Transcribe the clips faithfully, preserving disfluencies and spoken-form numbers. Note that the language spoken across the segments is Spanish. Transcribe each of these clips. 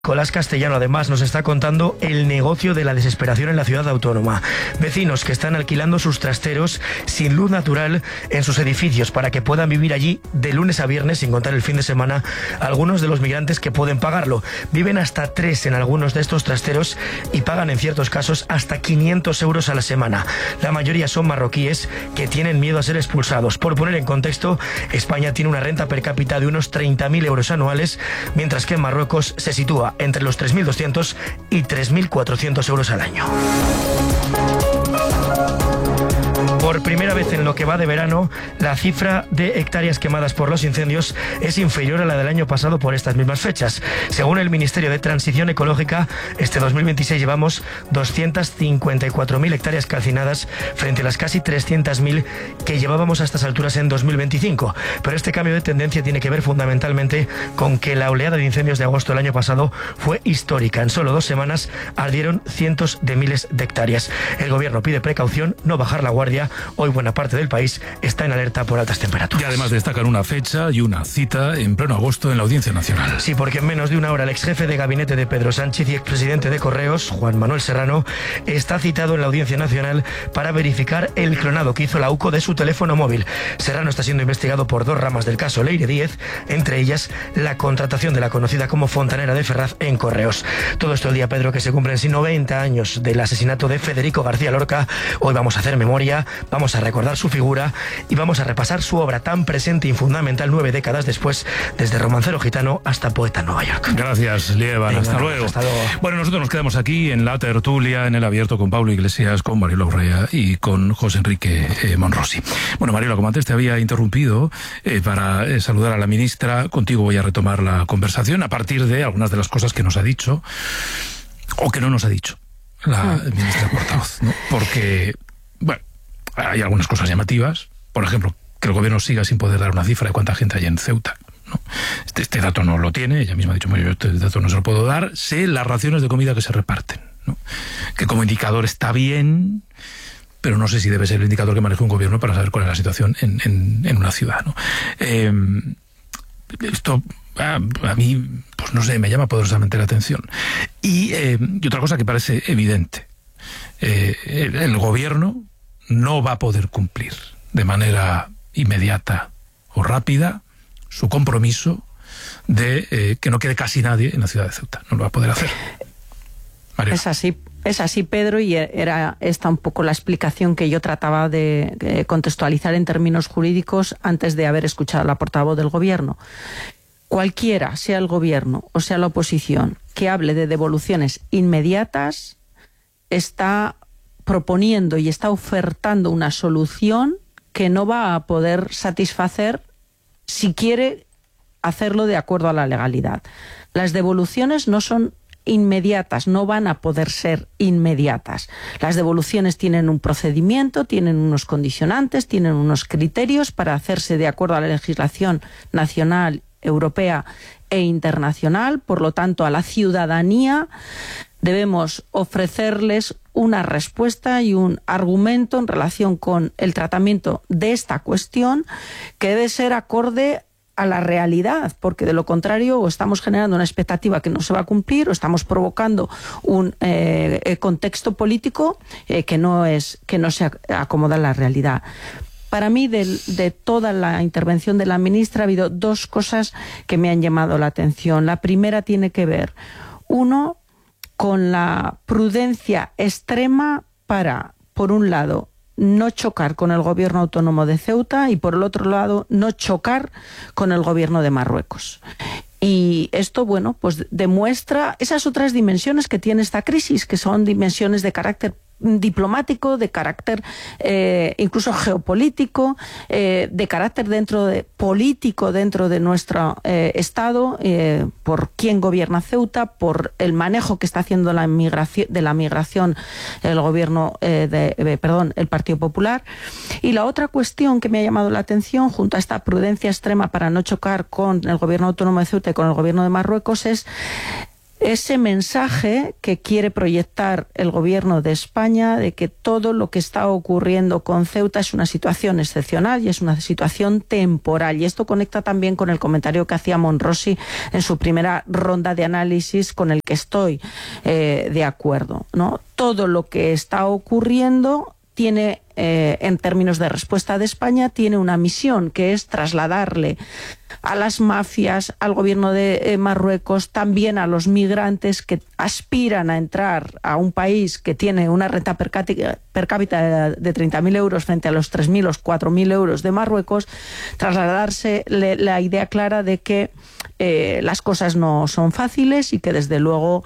Nicolás Castellano además nos está contando el negocio de la desesperación en la ciudad autónoma. Vecinos que están alquilando sus trasteros sin luz natural en sus edificios para que puedan vivir allí de lunes a viernes, sin contar el fin de semana, algunos de los migrantes que pueden pagarlo. Viven hasta tres en algunos de estos trasteros y pagan en ciertos casos hasta quinientos euros a la semana. La mayoría son marroquíes que tienen miedo a ser expulsados. Por poner en contexto, España tiene una renta per cápita de unos treinta mil euros anuales, mientras que en Marruecos se sitúa entre los tres mil doscientos y tres mil cuatrocientos euros al año. Por primera vez en lo que va de verano, la cifra de hectáreas quemadas por los incendios es inferior a la del año pasado por estas mismas fechas. Según el Ministerio de Transición Ecológica, este dos mil veintiséis llevamos doscientas cincuenta y cuatro mil hectáreas calcinadas frente a las casi trescientas mil que llevábamos a estas alturas en dos mil veinticinco. Pero este cambio de tendencia tiene que ver fundamentalmente con que la oleada de incendios de agosto del año pasado fue histórica. En solo dos semanas ardieron cientos de miles de hectáreas. El gobierno pide precaución, no bajar la guardia. Hoy buena parte del país está en alerta por altas temperaturas. Y además destacan una fecha y una cita en pleno agosto en la Audiencia Nacional. Sí, porque en menos de una hora el ex jefe de gabinete de Pedro Sánchez y expresidente de Correos, Juan Manuel Serrano, está citado en la Audiencia Nacional para verificar el clonado que hizo la UCO de su teléfono móvil. Serrano está siendo investigado por dos ramas del caso Leire Díez, entre ellas la contratación de la conocida como fontanera de Ferraz en Correos. Todo esto el día, Pedro, que se cumplen noventa años del asesinato de Federico García Lorca. Hoy vamos a hacer memoria, vamos a recordar su figura y vamos a repasar su obra tan presente y fundamental nueve décadas después, desde romancero gitano hasta poeta en Nueva York. Gracias, Lieban. Hasta luego. Hasta luego. Bueno, nosotros nos quedamos aquí en la tertulia, en el abierto, con Pablo Iglesias, con Mariola Urrea y con José Enrique eh, Monrosi. Bueno, Mariola, como antes te había interrumpido eh, para eh, saludar a la ministra, contigo voy a retomar la conversación a partir de algunas de las cosas que nos ha dicho o que no nos ha dicho la ministra portavoz, ¿no? Porque, bueno, hay algunas cosas llamativas. Por ejemplo, que el gobierno siga sin poder dar una cifra de cuánta gente hay en Ceuta, ¿no? Este, este dato no lo tiene, ella misma ha dicho, yo este dato no se lo puedo dar. Sé las raciones de comida que se reparten, ¿no? Que como indicador está bien, pero no sé si debe ser el indicador que maneja un gobierno para saber cuál es la situación en, en, en una ciudad, ¿no? Eh, esto a, a mí, pues no sé, me llama poderosamente la atención. Y, eh, y otra cosa que parece evidente, eh, el, el gobierno no va a poder cumplir de manera inmediata o rápida su compromiso de eh, que no quede casi nadie en la ciudad de Ceuta. No lo va a poder hacer. María. Es así. Es así, Pedro, y era esta un poco la explicación que yo trataba de eh, contextualizar en términos jurídicos antes de haber escuchado a la portavoz del Gobierno. Cualquiera, sea el Gobierno o sea la oposición, que hable de devoluciones inmediatas, está proponiendo y está ofertando una solución que no va a poder satisfacer si quiere hacerlo de acuerdo a la legalidad. Las devoluciones no son inmediatas, no van a poder ser inmediatas. Las devoluciones tienen un procedimiento, tienen unos condicionantes, tienen unos criterios para hacerse de acuerdo a la legislación nacional, europea e internacional. Por lo tanto, a la ciudadanía debemos ofrecerles una respuesta y un argumento en relación con el tratamiento de esta cuestión que debe ser acorde a la realidad, porque de lo contrario o estamos generando una expectativa que no se va a cumplir o estamos provocando un eh, contexto político eh, que no es que no se acomoda a la realidad. Para mí, de, de toda la intervención de la ministra, ha habido dos cosas que me han llamado la atención. La primera tiene que ver, uno, con la prudencia extrema para, por un lado, no chocar con el gobierno autónomo de Ceuta y, por el otro lado, no chocar con el gobierno de Marruecos. Y esto, bueno, pues demuestra esas otras dimensiones que tiene esta crisis, que son dimensiones de carácter diplomático, de carácter eh, incluso geopolítico, eh, de carácter dentro de político dentro de nuestro eh, Estado, eh, por quién gobierna Ceuta, por el manejo que está haciendo la migración, de la migración el gobierno, eh, de, eh, perdón, el Partido Popular. Y la otra cuestión que me ha llamado la atención, junto a esta prudencia extrema para no chocar con el gobierno autónomo de Ceuta y con el gobierno de Marruecos, es ese mensaje que quiere proyectar el gobierno de España de que todo lo que está ocurriendo con Ceuta es una situación excepcional y es una situación temporal. Y esto conecta también con el comentario que hacía Monrosi en su primera ronda de análisis, con el que estoy eh, de acuerdo, ¿no? Todo lo que está ocurriendo tiene, eh, en términos de respuesta de España, tiene una misión, que es trasladarle a las mafias, al gobierno de eh, Marruecos, también a los migrantes que aspiran a entrar a un país que tiene una renta per cápita, per cápita de treinta mil euros frente a los tres mil o cuatro mil euros de Marruecos, trasladarse le, la idea clara de que eh, las cosas no son fáciles y que desde luego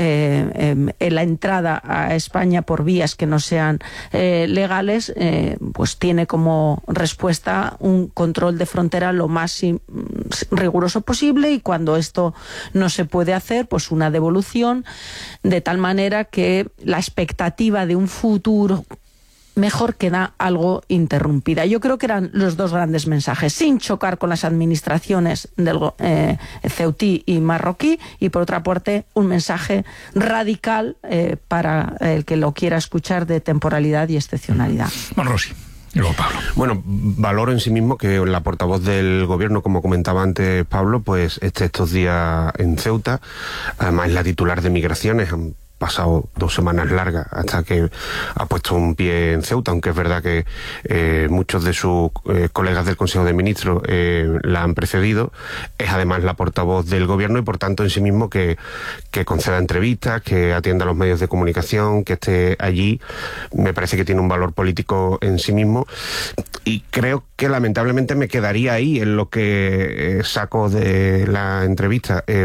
eh, eh, la entrada a España por vías que no sean eh, legales eh, pues tiene como respuesta un control de frontera lo más riguroso posible, y cuando esto no se puede hacer, pues una devolución, de tal manera que la expectativa de un futuro mejor queda algo interrumpida. Yo creo que eran los dos grandes mensajes, sin chocar con las administraciones del eh, ceutí y marroquí, y por otra parte un mensaje radical eh, para el que lo quiera escuchar, de temporalidad y excepcionalidad. Monrosi. Y luego Pablo. Bueno, valoro en sí mismo que la portavoz del gobierno, como comentaba antes Pablo, pues esté estos días en Ceuta. Además es la titular de Migraciones. Han pasado dos semanas largas hasta que ha puesto un pie en Ceuta, aunque es verdad que eh, muchos de sus eh, colegas del Consejo de Ministros eh, la han precedido. Es además la portavoz del gobierno y por tanto en sí mismo que, que conceda entrevistas, que atienda a los medios de comunicación, que esté allí, me parece que tiene un valor político en sí mismo, y creo que lamentablemente me quedaría ahí en lo que eh, saco de la entrevista. Eh,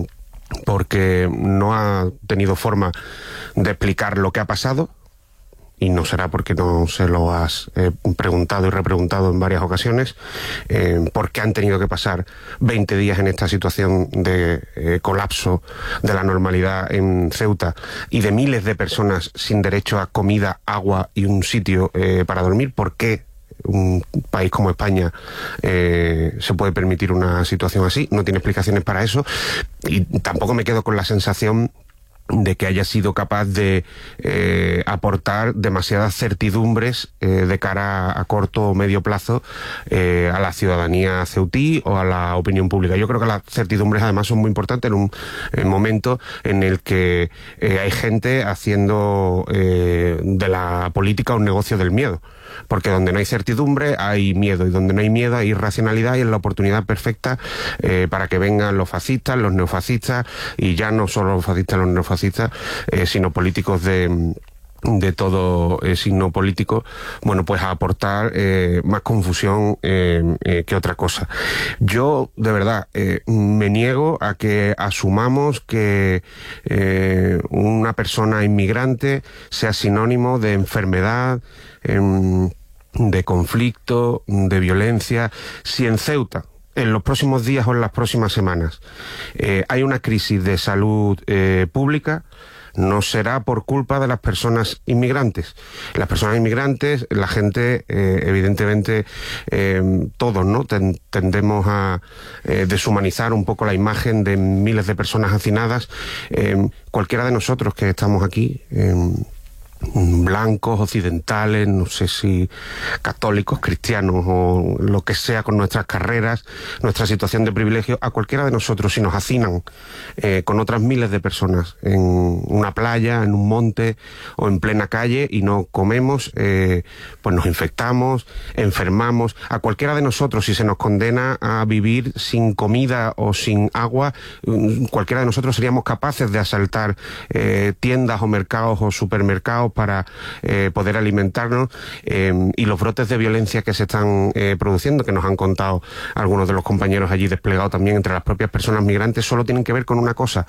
porque no ha tenido forma de explicar lo que ha pasado, y no será porque no se lo has eh, preguntado y repreguntado en varias ocasiones, eh, por qué han tenido que pasar veinte días en esta situación de eh, colapso de la normalidad en Ceuta y de miles de personas sin derecho a comida, agua y un sitio eh, para dormir. ¿Por qué un país como España eh, se puede permitir una situación así? No tiene explicaciones para eso, y tampoco me quedo con la sensación de que haya sido capaz de eh, aportar demasiadas certidumbres eh, de cara a, a corto o medio plazo eh, a la ciudadanía ceutí o a la opinión pública. Yo creo que las certidumbres además son muy importantes en un en momento en el que eh, hay gente haciendo eh, de la política un negocio del miedo. Porque donde no hay certidumbre hay miedo, y donde no hay miedo hay irracionalidad, y es la oportunidad perfecta eh, para que vengan los fascistas, los neofascistas, y ya no solo los fascistas, los neofascistas, eh, sino políticos de... de todo eh, signo político, bueno, pues a aportar eh, más confusión eh, eh, que otra cosa. Yo, de verdad, eh, me niego a que asumamos que eh, una persona inmigrante sea sinónimo de enfermedad, eh, de conflicto, de violencia. Si en Ceuta, en los próximos días o en las próximas semanas, eh, hay una crisis de salud eh, pública, no será por culpa de las personas inmigrantes. Las personas inmigrantes, la gente, eh, evidentemente, eh, todos, ¿no? Ten, tendemos a eh, deshumanizar un poco la imagen de miles de personas hacinadas. Eh, cualquiera de nosotros que estamos aquí, eh, blancos, occidentales, no sé si católicos, cristianos o lo que sea, con nuestras carreras, nuestra situación de privilegio, a cualquiera de nosotros, si nos hacinan eh, con otras miles de personas en una playa, en un monte o en plena calle y no comemos, eh, pues nos infectamos, enfermamos. A cualquiera de nosotros, si se nos condena a vivir sin comida o sin agua, cualquiera de nosotros seríamos capaces de asaltar eh, tiendas o mercados o supermercados para eh, poder alimentarnos, eh, y los brotes de violencia que se están eh, produciendo, que nos han contado algunos de los compañeros allí desplegados también entre las propias personas migrantes, solo tienen que ver con una cosa: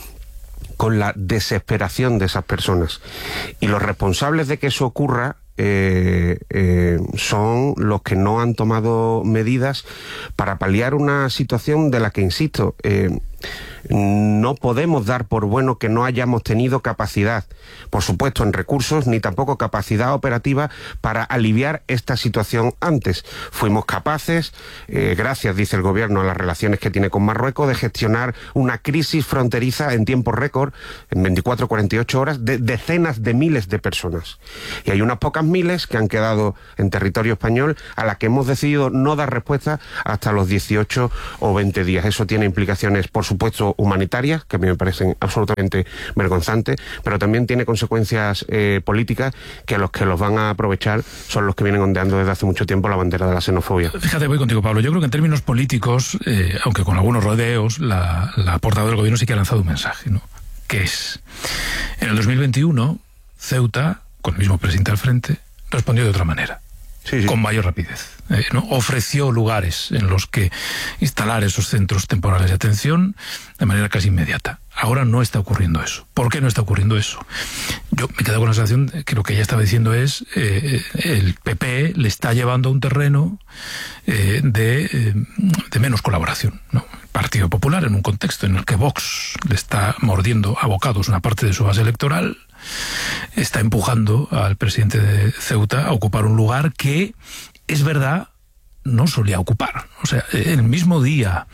con la desesperación de esas personas. Y los responsables de que eso ocurra Eh, eh, son los que no han tomado medidas para paliar una situación de la que, insisto, eh, No podemos dar por bueno que no hayamos tenido capacidad, por supuesto en recursos, ni tampoco capacidad operativa para aliviar esta situación antes. Fuimos capaces, eh, gracias, dice el gobierno, a las relaciones que tiene con Marruecos, de gestionar una crisis fronteriza en tiempo récord, en veinticuatro a cuarenta y ocho horas, de decenas de miles de personas. Y hay unas pocas miles que han quedado en territorio español a las que hemos decidido no dar respuesta hasta los dieciocho o veinte días. Eso tiene implicaciones, por supuesto, humanitarias, que a mí me parecen absolutamente vergonzantes, pero también tiene consecuencias eh, políticas, que los que los van a aprovechar son los que vienen ondeando desde hace mucho tiempo la bandera de la xenofobia. Fíjate, voy contigo, Pablo. Yo creo que en términos políticos, eh, aunque con algunos rodeos, la, la portavoz del gobierno sí que ha lanzado un mensaje, ¿no? Que es, en el dos mil veintiuno, Ceuta, con el mismo presidente al frente, respondió de otra manera. Sí, sí. Con mayor rapidez, eh, ¿no? Ofreció lugares en los que instalar esos centros temporales de atención de manera casi inmediata. Ahora no está ocurriendo eso. ¿Por qué no está ocurriendo eso? Yo me quedo con la sensación de que lo que ella estaba diciendo es eh, el P P le está llevando a un terreno eh, de, eh, de menos colaboración, ¿no? El Partido Popular, en un contexto en el que Vox le está mordiendo a bocados una parte de su base electoral, está empujando al presidente de Ceuta a ocupar un lugar que, es verdad, no solía ocupar. O sea, el mismo día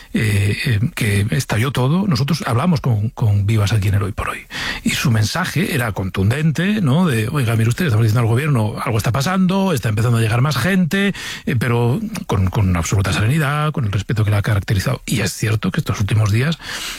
eh, que estalló todo, nosotros hablamos con, con Vivas aquí en el Hoy por Hoy. Y su mensaje era contundente, ¿no? De, oiga, mire usted, estamos diciendo al gobierno, algo está pasando, está empezando a llegar más gente, eh, pero con, con absoluta serenidad, con el respeto que la ha caracterizado. Y es cierto que estos últimos días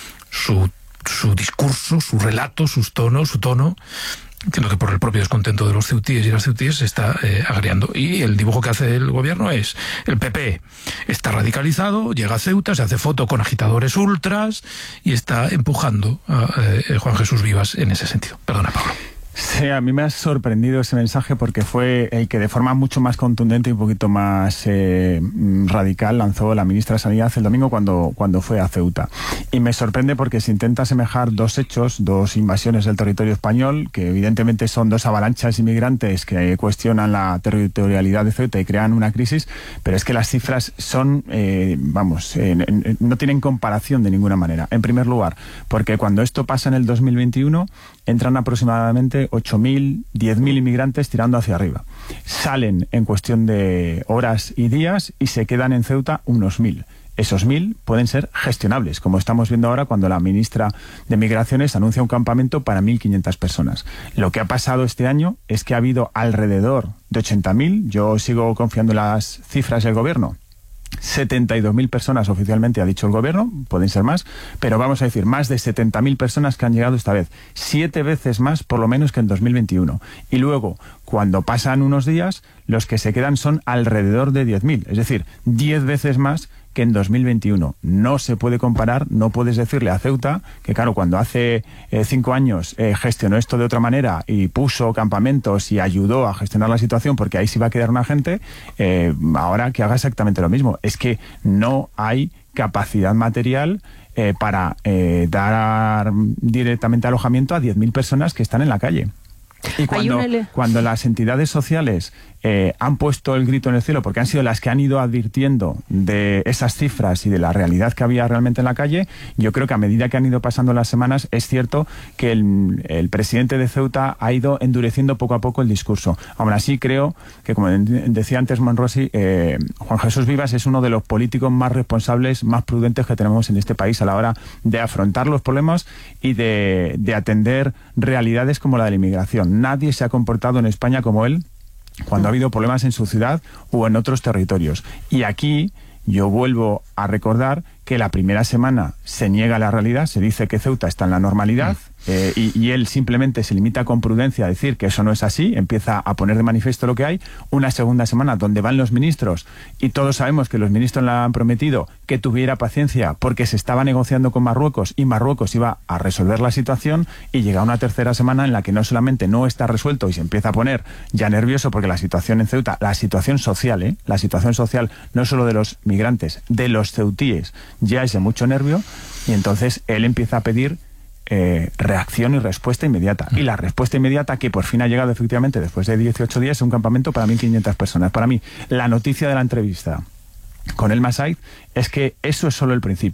su su discurso, su relato, sus tonos, su tono, entiendo que por el propio descontento de los ceutíes y las ceutíes se está eh, agriando. Y el dibujo que hace el gobierno es, el P P está radicalizado, llega a Ceuta, se hace foto con agitadores ultras y está empujando a eh, Juan Jesús Vivas en ese sentido. Perdona, Pablo. Sí, a mí me ha sorprendido ese mensaje porque fue el que de forma mucho más contundente y un poquito más eh, radical lanzó la ministra de Sanidad el domingo cuando, cuando fue a Ceuta. Y me sorprende porque se intenta asemejar dos hechos, dos invasiones del territorio español, que evidentemente son dos avalanchas inmigrantes que cuestionan la territorialidad de Ceuta y crean una crisis, pero es que las cifras son, eh, vamos, eh, no tienen comparación de ninguna manera. En primer lugar, porque cuando esto pasa en el dos mil veintiuno, entran aproximadamente ocho mil, diez mil inmigrantes tirando hacia arriba. Salen en cuestión de horas y días y se quedan en Ceuta unos mil. Esos mil pueden ser gestionables, como estamos viendo ahora cuando la ministra de Migraciones anuncia un campamento para mil quinientas personas. Lo que ha pasado este año es que ha habido alrededor de ochenta mil, yo sigo confiando en las cifras del gobierno, setenta y dos mil personas oficialmente ha dicho el gobierno, pueden ser más, pero vamos a decir más de setenta mil personas que han llegado esta vez, siete veces más por lo menos que en dos mil veintiuno. Y luego, cuando pasan unos días, los que se quedan son alrededor de diez mil, es decir, diez veces más que en dos mil veintiuno. No se puede comparar, no puedes decirle a Ceuta que, claro, cuando hace eh, cinco años eh, gestionó esto de otra manera y puso campamentos y ayudó a gestionar la situación porque ahí sí va a quedar una gente, eh, ahora que haga exactamente lo mismo. Es que no hay capacidad material eh, para eh, dar directamente alojamiento a diez mil personas que están en la calle. Y cuando, cuando las entidades sociales eh, han puesto el grito en el cielo, porque han sido las que han ido advirtiendo de esas cifras y de la realidad que había realmente en la calle, yo creo que a medida que han ido pasando las semanas, es cierto que el, el presidente de Ceuta ha ido endureciendo poco a poco el discurso. Aún así, creo que, como decía antes Monrosi, eh, Juan Jesús Vivas es uno de los políticos más responsables, más prudentes que tenemos en este país a la hora de afrontar los problemas y de, de atender realidades como la de la inmigración. Nadie se ha comportado en España como él cuando ha habido problemas en su ciudad o en otros territorios. Y aquí yo vuelvo a recordar que la primera semana se niega la realidad, se dice que Ceuta está en la normalidad, eh, y, y él simplemente se limita con prudencia a decir que eso no es así, empieza a poner de manifiesto lo que hay. Una segunda semana donde van los ministros, y todos sabemos que los ministros le han prometido que tuviera paciencia porque se estaba negociando con Marruecos y Marruecos iba a resolver la situación, y llega una tercera semana en la que no solamente no está resuelto y se empieza a poner ya nervioso porque la situación en Ceuta, la situación social, ¿eh? la situación social no solo de los migrantes, de los ceutíes, ya es de mucho nervio, y entonces él empieza a pedir Eh, reacción y respuesta inmediata. Y la respuesta inmediata que por fin ha llegado efectivamente después de dieciocho días es un campamento para mil quinientas personas. Para mí, la noticia de la entrevista con el Masaid es que eso es solo el principio.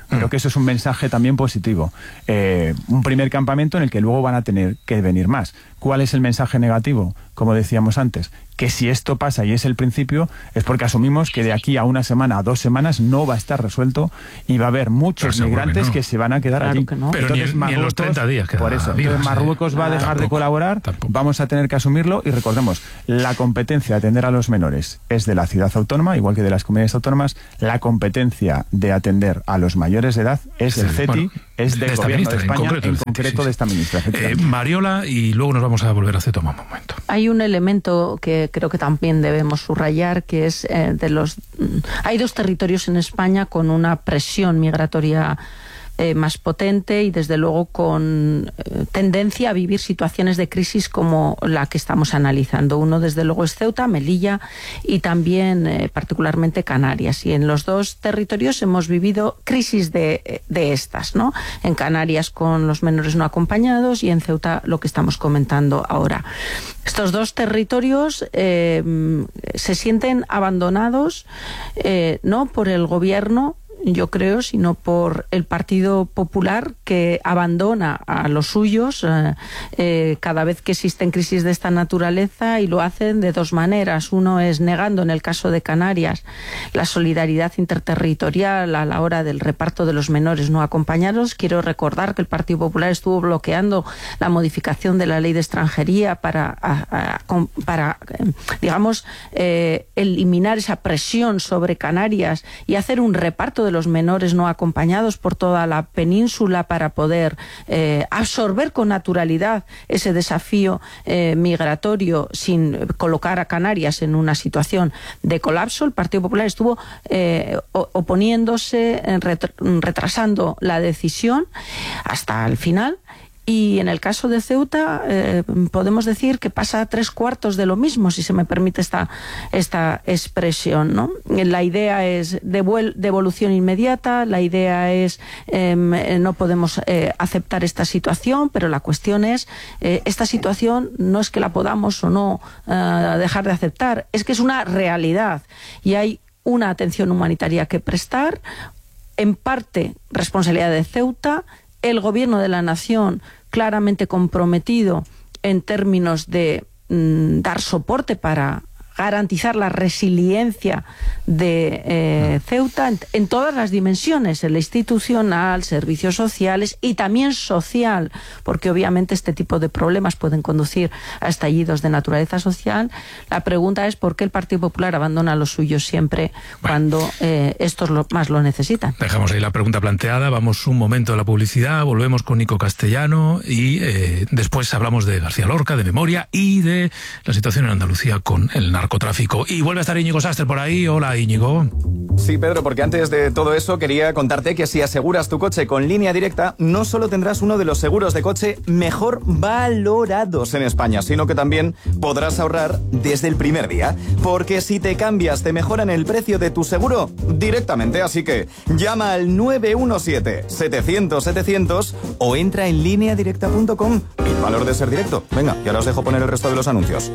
Creo que eso es un mensaje también positivo. Eh, un primer campamento en el que luego van a tener que venir más. ¿Cuál es el mensaje negativo? Como decíamos antes, que si esto pasa y es el principio, es porque asumimos que de aquí a una semana, a dos semanas, no va a estar resuelto y va a haber muchos migrantes que, no. que se van a quedar claro allí. Que no. Pero entonces, ni, Marruecos, ni en los treinta días. Por eso, entonces Marruecos va a dejar tampoco, de colaborar, tampoco. Vamos a tener que asumirlo y recordemos, la competencia de atender a los menores es de la ciudad autónoma, igual que de las comunidades autónomas, la competencia de atender a los mayores de edad es del CETI, bueno, es del de gobierno ministra, de España, en concreto, en concreto sí, de esta ministra. Eh, Mariola, y luego nos vamos a volver a Cetoma un momento. Hay un elemento que creo que también debemos subrayar, que es eh, de los... Hay dos territorios en España con una presión migratoria Eh, más potente y desde luego con eh, tendencia a vivir situaciones de crisis como la que estamos analizando. Uno desde luego es Ceuta, Melilla y también eh, particularmente Canarias, y en los dos territorios hemos vivido crisis de, de estas, ¿no? En Canarias con los menores no acompañados y en Ceuta lo que estamos comentando ahora. Estos dos territorios eh, se sienten abandonados eh, no por el gobierno, yo creo, sino por el Partido Popular, que abandona a los suyos eh, eh, cada vez que existen crisis de esta naturaleza, y lo hacen de dos maneras. Uno es negando, en el caso de Canarias, la solidaridad interterritorial a la hora del reparto de los menores no acompañados. Quiero recordar que el Partido Popular estuvo bloqueando la modificación de la ley de extranjería para, a, a, para digamos, eh, eliminar esa presión sobre Canarias y hacer un reparto de los menores no acompañados por toda la península para poder eh, absorber con naturalidad ese desafío eh, migratorio sin colocar a Canarias en una situación de colapso. El Partido Popular estuvo eh, oponiéndose, retrasando la decisión hasta el final. Y en el caso de Ceuta eh, podemos decir que pasa tres cuartos de lo mismo, si se me permite esta, esta expresión, ¿no? La idea es devuel- devolución inmediata, la idea es eh, no podemos eh, aceptar esta situación, pero la cuestión es, eh, esta situación no es que la podamos o no eh, dejar de aceptar, es que es una realidad y hay una atención humanitaria que prestar, en parte responsabilidad de Ceuta, el gobierno de la nación claramente comprometido en términos de mm, dar soporte para garantizar la resiliencia de eh, Ceuta en, en todas las dimensiones, en la institucional, servicios sociales y también social, porque obviamente este tipo de problemas pueden conducir a estallidos de naturaleza social. La pregunta es por qué el Partido Popular abandona a los suyos siempre bueno, cuando eh, estos lo, más lo necesitan. Dejamos ahí la pregunta planteada, vamos un momento a la publicidad, volvemos con Nico Castellano y eh, después hablamos de García Lorca, de memoria y de la situación en Andalucía con el narcotráfico. narcotráfico. Y vuelve a estar Íñigo Sastre por ahí. Hola, Íñigo. Sí, Pedro, porque antes de todo eso quería contarte que si aseguras tu coche con Línea Directa, no solo tendrás uno de los seguros de coche mejor valorados en España, sino que también podrás ahorrar desde el primer día. Porque si te cambias, te mejoran el precio de tu seguro directamente. Así que llama al nueve uno siete, setecientos, setecientos o entra en línea directa punto com. El valor de ser directo. Venga, ya os dejo poner el resto de los anuncios.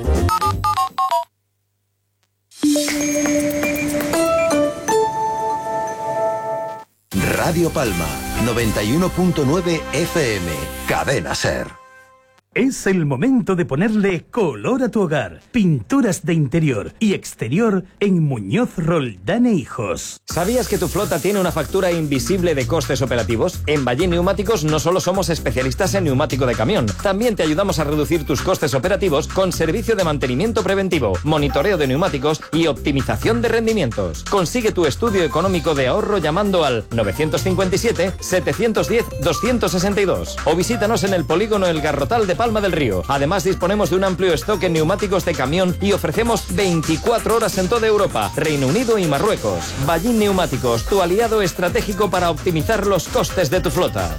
Radio Palma, noventa y uno punto nueve F M, Cadena SER. Es el momento de ponerle color a tu hogar. Pinturas de interior y exterior en Muñoz Roldán e Hijos. ¿Sabías que tu flota tiene una factura invisible de costes operativos? En Ballín Neumáticos no solo somos especialistas en neumático de camión, también te ayudamos a reducir tus costes operativos con servicio de mantenimiento preventivo, monitoreo de neumáticos y optimización de rendimientos. Consigue tu estudio económico de ahorro llamando al nueve cinco siete, siete uno cero, dos seis dos o visítanos en el polígono El Garrotal de Palma del Río. Además, disponemos de un amplio stock en neumáticos de camión y ofrecemos veinticuatro horas en toda Europa, Reino Unido y Marruecos. Ballín Neumáticos, tu aliado estratégico para optimizar los costes de tu flota.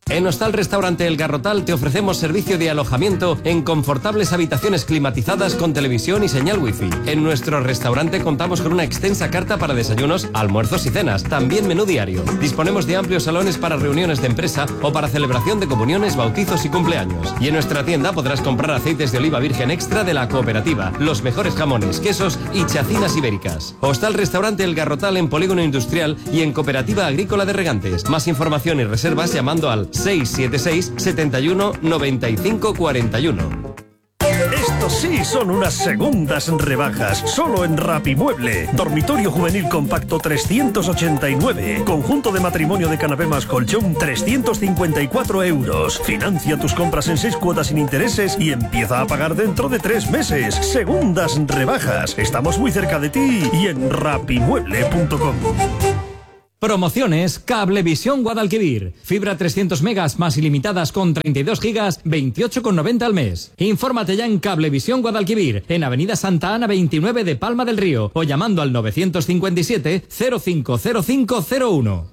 En Hostal Restaurante El Garrotal te ofrecemos servicio de alojamiento en confortables habitaciones climatizadas con televisión y señal wifi. En nuestro restaurante contamos con una extensa carta para desayunos, almuerzos y cenas, también menú diario. Disponemos de amplios salones para reuniones de empresa o para celebración de comuniones, bautizos y cumpleaños. Y en nuestra tienda podrás comprar aceites de oliva virgen extra de la cooperativa, los mejores jamones, quesos y chacinas ibéricas. Hostal Restaurante El Garrotal en Polígono Industrial y en Cooperativa Agrícola de Regantes. Más información y reservas llamando al seis siete seis, setenta y uno, noventa y cinco, cuarenta y uno. Estos sí son unas segundas rebajas, solo en Rapimueble. Dormitorio juvenil compacto trescientos ochenta y nueve. Conjunto de matrimonio de canapé más colchón trescientos cincuenta y cuatro euros. Financia tus compras en seis cuotas sin intereses y empieza a pagar dentro de tres meses. Segundas rebajas. Estamos muy cerca de ti y en rapimueble punto com. Promociones Cablevisión Guadalquivir. Fibra trescientos megas más ilimitadas con treinta y dos gigas, veintiocho con noventa al mes. Infórmate ya en Cablevisión Guadalquivir, en Avenida Santa Ana veintinueve de Palma del Río, o llamando al novecientos cincuenta y siete, cero cinco cero cinco cero uno.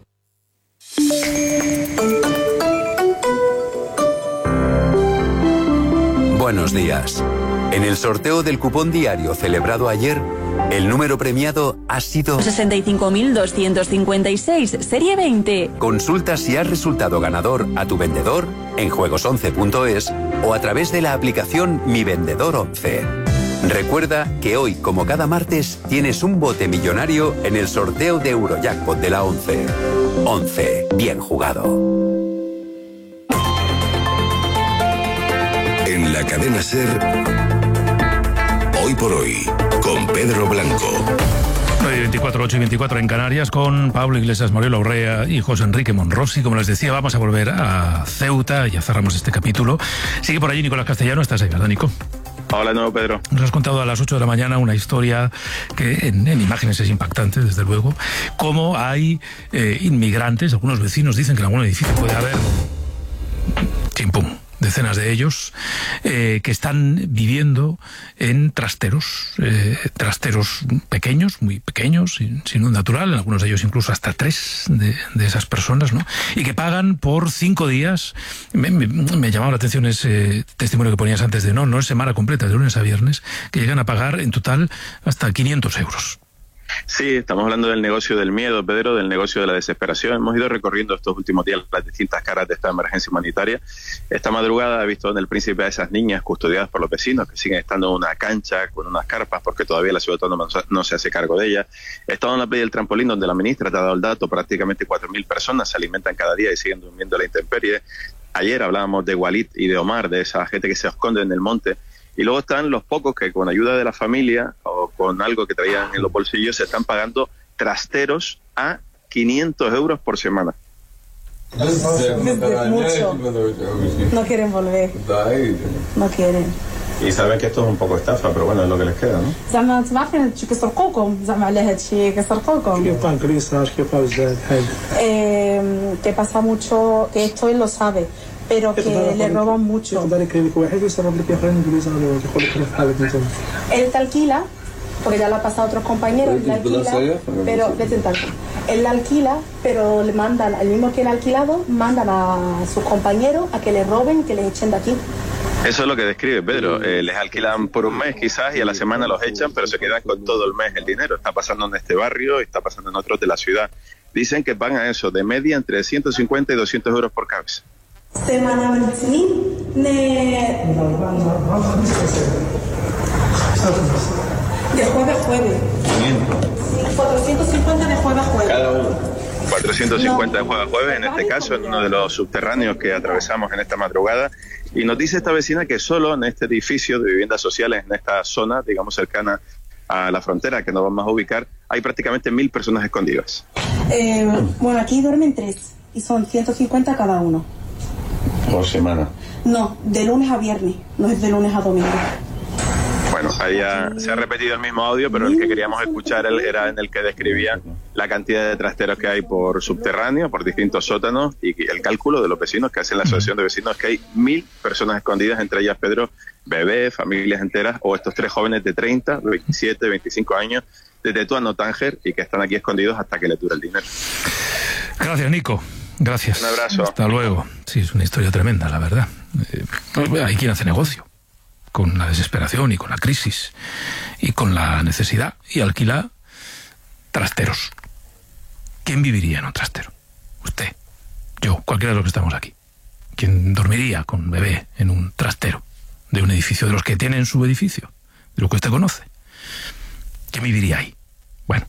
Buenos días. En el sorteo del cupón diario celebrado ayer, el número premiado ha sido sesenta y cinco mil doscientos cincuenta y seis, serie veinte. Consulta si has resultado ganador a tu vendedor en juegos once punto es o a través de la aplicación Mi Vendedor once. Recuerda que hoy, como cada martes, tienes un bote millonario en el sorteo de Eurojackpot de la once. once. Bien jugado. En la cadena SER, Hoy por Hoy, con Pedro Blanco. veinticuatro, ocho y veinticuatro en Canarias, con Pablo Iglesias, Mariela Urrea y José Enrique Monrossi. Como les decía, vamos a volver a Ceuta, ya cerramos este capítulo. Sigue por allí Nicolás Castellano, ¿estás ahí, verdad, Nico? Hola, nuevo Pedro. Nos has contado a las ocho de la mañana una historia que en, en imágenes es impactante, desde luego. Cómo hay eh, inmigrantes, algunos vecinos dicen que en algún edificio puede haber chimpum, decenas de ellos, eh, que están viviendo en trasteros, eh, trasteros pequeños, muy pequeños, sin, sin luz natural, en algunos de ellos incluso hasta tres de, de esas personas, ¿no? Y que pagan por cinco días. Me, me, me llamaba la atención ese testimonio que ponías antes de no, no es semana completa, de lunes a viernes, que llegan a pagar en total hasta quinientos euros. Sí, estamos hablando del negocio del miedo, Pedro, del negocio de la desesperación. Hemos ido recorriendo estos últimos días las distintas caras de esta emergencia humanitaria. Esta madrugada he visto en el Príncipe a esas niñas custodiadas por los vecinos que siguen estando en una cancha con unas carpas porque todavía la ciudad autónoma no se hace cargo de ellas. He estado en la playa del Trampolín, donde la ministra te ha dado el dato, prácticamente cuatro mil personas se alimentan cada día y siguen durmiendo a la intemperie. Ayer hablábamos de Walid y de Omar, de esa gente que se esconde en el monte. Y luego están los pocos que con ayuda de la familia o con algo que traían en los bolsillos se están pagando trasteros a quinientos euros por semana. Mucho. No quieren volver. No quieren. Y saben que esto es un poco estafa, pero bueno, es lo que les queda, ¿no? زعما انتم عارفين هادشي كيسرقوكم زعما على هادشي كيسرقوكم. Eh, que pasa mucho, que esto él lo sabe, pero que le roban mucho. Él te alquila, porque ya lo ha pasado a otros compañeros, él le alquila, pero él la alquila, pero le mandan, el mismo que el alquilado, mandan a sus compañeros a que le roben, que les echen de aquí. Eso es lo que describe Pedro. Eh, les alquilan por un mes quizás y a la semana los echan, pero se quedan con todo el mes el dinero. Está pasando en este barrio, está pasando en otros de la ciudad. Dicen que pagan eso, de media entre ciento cincuenta y doscientos euros por cabeza. De jueves a jueves. cuatrocientos cincuenta de jueves a jueves. Cada uno. cuatrocientos cincuenta de jueves a jueves, en este caso, en uno de los subterráneos que atravesamos en esta madrugada. Y nos dice esta vecina que solo en este edificio de viviendas sociales, en esta zona, digamos, cercana a la frontera, que nos vamos a ubicar, hay prácticamente mil personas escondidas. Eh, bueno, aquí duermen tres y son ciento cincuenta cada uno. ¿Por semana? No, de lunes a viernes, no es de lunes a domingo. Bueno, ahí ha, se ha repetido el mismo audio, pero el que queríamos escuchar él era en el que describía la cantidad de trasteros que hay por subterráneo, por distintos sótanos, y el cálculo de los vecinos que hacen la asociación de vecinos, que hay mil personas escondidas, entre ellas, Pedro, bebés, familias enteras, o estos tres jóvenes de treinta, veintisiete, veinticinco años, de Tetuán o Tánger, y que están aquí escondidos hasta que les dure el dinero. Gracias, Nico. Gracias. Un abrazo. Hasta luego. Sí, es una historia tremenda, la verdad. Eh, hay quien hace negocio con la desesperación y con la crisis y con la necesidad y alquila trasteros. ¿Quién viviría en un trastero? Usted, yo, cualquiera de los que estamos aquí. ¿Quién dormiría con bebé en un trastero de un edificio de los que tiene en su edificio? De lo que usted conoce. ¿Quién viviría ahí? Bueno,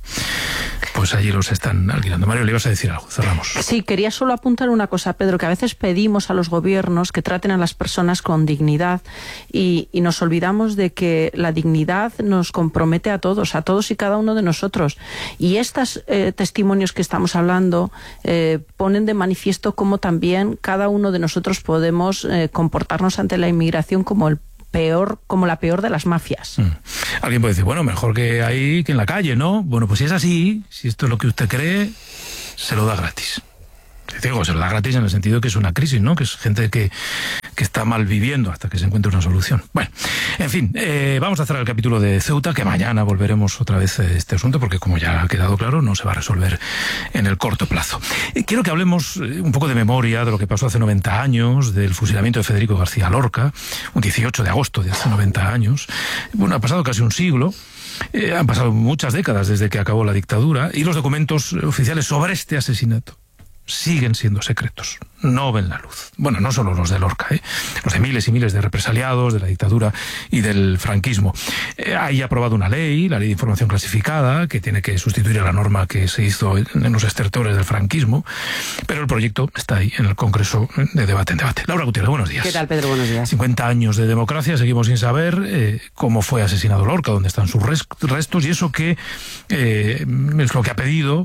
pues allí los están alquilando. Mario, le ibas a decir algo, cerramos. Sí, quería solo apuntar una cosa, Pedro, que a veces pedimos a los gobiernos que traten a las personas con dignidad y, y nos olvidamos de que la dignidad nos compromete a todos, a todos y cada uno de nosotros. Y estos eh, testimonios que estamos hablando eh, ponen de manifiesto cómo también cada uno de nosotros podemos eh, comportarnos ante la inmigración como el peor, como la peor de las mafias. Mm. Alguien puede decir, bueno, mejor que ahí que en la calle, ¿no? Bueno, pues si es así, si esto es lo que usted cree, se lo da gratis. Digo, se lo da gratis en el sentido de que es una crisis, ¿no? Que es gente que, que está mal viviendo hasta que se encuentre una solución. Bueno, en fin, eh, vamos a cerrar el capítulo de Ceuta, que mañana volveremos otra vez a este asunto, porque como ya ha quedado claro, no se va a resolver en el corto plazo. Eh, quiero que hablemos un poco de memoria de lo que pasó hace noventa años, del fusilamiento de Federico García Lorca, un dieciocho de agosto de hace noventa años. Bueno, ha pasado casi un siglo. Eh, han pasado muchas décadas desde que acabó la dictadura, y los documentos oficiales sobre este asesinato siguen siendo secretos, no ven la luz. Bueno, no solo los de Lorca, ¿eh? Los de miles y miles de represaliados de la dictadura y del franquismo. Eh, hay aprobado una ley, la Ley de Información Clasificada, que tiene que sustituir a la norma que se hizo en los estertores del franquismo, pero el proyecto está ahí en el Congreso de debate en debate. Laura Gutiérrez, buenos días. ¿Qué tal, Pedro? Buenos días. cincuenta años de democracia, seguimos sin saber eh, cómo fue asesinado Lorca, dónde están sus restos, y eso que eh, es lo que ha pedido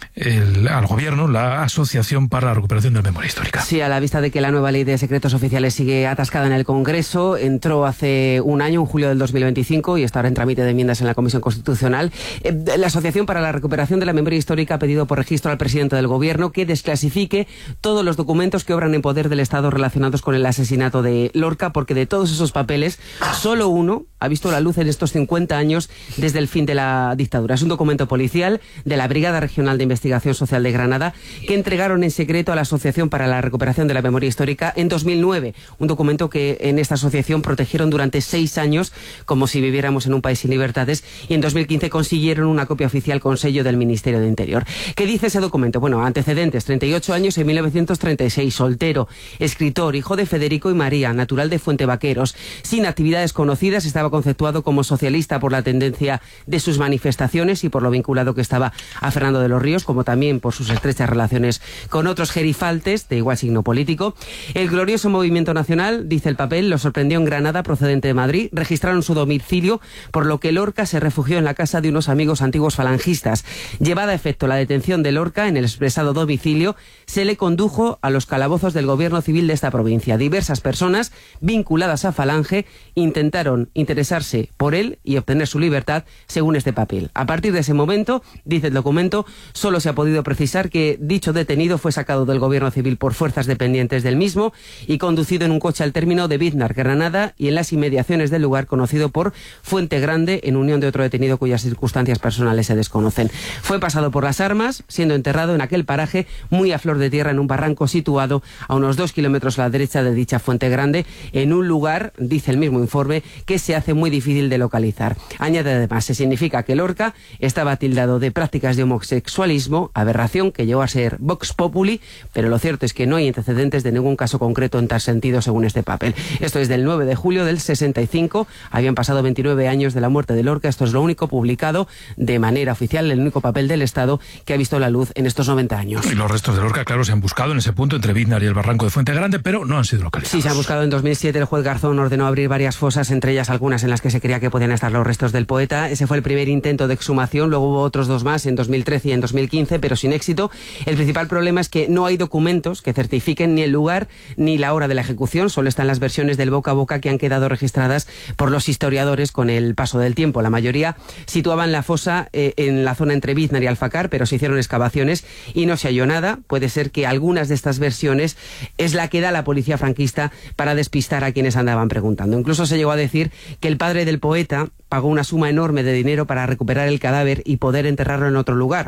El, al gobierno la Asociación para la Recuperación de la Memoria Histórica. Sí, a la vista de que la nueva ley de secretos oficiales sigue atascada en el Congreso, entró hace un año, en julio del dos mil veinticinco, y está ahora en trámite de enmiendas en la Comisión Constitucional. Eh, la Asociación para la Recuperación de la Memoria Histórica ha pedido por registro al presidente del Gobierno que desclasifique todos los documentos que obran en poder del Estado relacionados con el asesinato de Lorca, porque de todos esos papeles, solo uno ha visto la luz en estos cincuenta años desde el fin de la dictadura. Es un documento policial de la Brigada Regional de Investigación Social de Granada, que entregaron en secreto a la Asociación para la Recuperación de la Memoria Histórica en dos mil nueve. Un documento que en esta asociación protegieron durante seis años, como si viviéramos en un país sin libertades, y en dos mil quince consiguieron una copia oficial con sello del Ministerio de Interior. ¿Qué dice ese documento? Bueno, antecedentes: treinta y ocho años en mil novecientos treinta y seis, soltero, escritor, hijo de Federico y María, natural de Fuentevaqueros, sin actividades conocidas, estaba conceptuado como socialista por la tendencia de sus manifestaciones y por lo vinculado que estaba a Fernando de los Ríos, como también por sus estrechas relaciones con otros gerifaltes de igual signo político. El glorioso movimiento nacional, dice el papel, lo sorprendió en Granada, procedente de Madrid. Registraron su domicilio, por lo que Lorca se refugió en la casa de unos amigos antiguos falangistas. Llevada a efecto la detención de Lorca en el expresado domicilio, se le condujo a los calabozos del gobierno civil de esta provincia. Diversas personas vinculadas a Falange intentaron interesarse por él y obtener su libertad, según este papel. A partir de ese momento, dice el documento, solo se ha podido precisar que dicho detenido fue sacado del gobierno civil por fuerzas dependientes del mismo y conducido en un coche al término de Biznar, Granada, y en las inmediaciones del lugar conocido por Fuente Grande, en unión de otro detenido cuyas circunstancias personales se desconocen. Fue pasado por las armas, siendo enterrado en aquel paraje muy a flor de tierra, en un barranco situado a unos dos kilómetros a la derecha de dicha Fuente Grande, en un lugar, dice el mismo informe, que se hace muy difícil de localizar. Añade además, se significa que Lorca estaba tildado de prácticas de homosexualismo, aberración que llegó a ser Vox Populi, pero lo cierto es que no hay antecedentes de ningún caso concreto en tal sentido, según este papel. Esto es del nueve de julio del sesenta y cinco, habían pasado veintinueve años de la muerte de Lorca. Esto es lo único publicado de manera oficial, el único papel del Estado que ha visto la luz en estos noventa años. Y los restos de Lorca, claro, se han buscado en ese punto entre Biznar y el barranco de Fuente Grande, pero no han sido localizados. Sí, se han buscado. En dos mil siete el juez Garzón ordenó abrir varias fosas, entre ellas algunas en las que se creía que podían estar los restos del poeta. Ese fue el primer intento de exhumación, luego hubo otros dos más en dos mil trece y en dos mil quince, pero sin éxito. El principal problema es que no hay documentos que certifiquen ni el lugar ni la hora de la ejecución, solo están las versiones del boca a boca que han quedado registradas por los historiadores con el paso del tiempo. La mayoría situaban la fosa eh, en la zona entre Biznar y Alfacar, pero se hicieron excavaciones y no se halló nada. Puede ser que algunas de estas versiones es la que da la policía franquista para despistar a quienes andaban preguntando. Incluso se llegó a decir que el padre del poeta pagó una suma enorme de dinero para recuperar el cadáver y poder enterrarlo en otro lugar, aunque la familia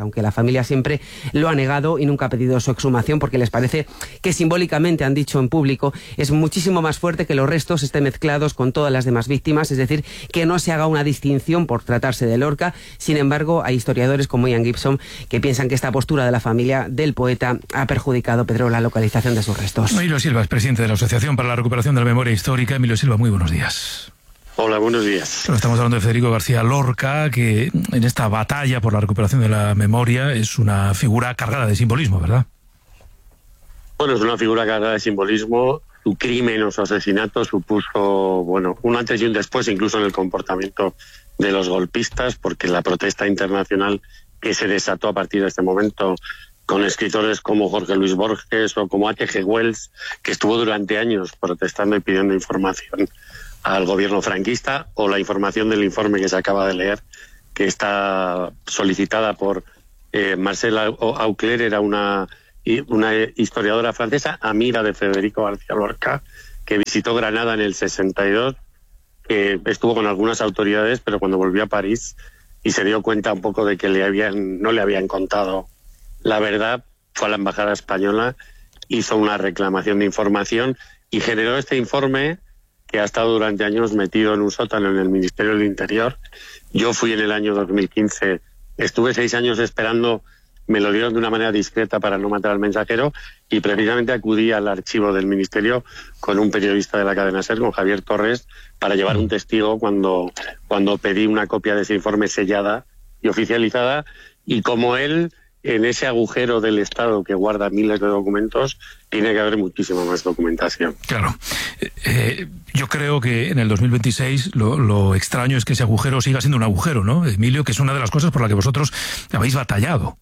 familia siempre lo ha negado y nunca ha pedido su exhumación porque les parece que simbólicamente, han dicho en público, es muchísimo más fuerte que los restos estén mezclados con todas las demás víctimas, es decir, que no se haga una distinción por tratarse de Lorca. Sin embargo, hay historiadores como Ian Gibson que piensan que esta postura de la familia del poeta ha perjudicado, Pedro, la localización de sus restos. Emilio Silva es presidente de la Asociación para la Recuperación de la Memoria Histórica. Emilio Silva, muy buenos días. Hola, buenos días. Estamos hablando de Federico García Lorca, que en esta batalla por la recuperación de la memoria es una figura cargada de simbolismo, ¿verdad? Bueno, es una figura cargada de simbolismo. Su crimen o su asesinato supuso, bueno, un antes y un después, incluso en el comportamiento de los golpistas, porque la protesta internacional que se desató a partir de este momento con escritores como Jorge Luis Borges o como H G Wells, que estuvo durante años protestando y pidiendo información al gobierno franquista, o la información del informe que se acaba de leer, que está solicitada por eh, Marcela Aucler, era una, una historiadora francesa, amiga de Federico García Lorca, que visitó Granada en el sesenta y dos, que estuvo con algunas autoridades, pero cuando volvió a París y se dio cuenta un poco de que le habían, no le habían contado la verdad, fue a la embajada española, hizo una reclamación de información y generó este informe que ha estado durante años metido en un sótano en el Ministerio del Interior. Yo fui en el año dos mil quince, estuve seis años esperando, me lo dieron de una manera discreta para no matar al mensajero, y precisamente acudí al archivo del Ministerio con un periodista de la cadena SER, con Javier Torres, para llevar un testigo cuando, cuando pedí una copia de ese informe sellada y oficializada, y como él, en ese agujero del Estado que guarda miles de documentos, tiene que haber muchísima más documentación. Claro. Eh, yo creo que en el dos mil veintiséis lo, lo extraño es que ese agujero siga siendo un agujero, ¿no, Emilio? Que es una de las cosas por las que vosotros habéis batallado.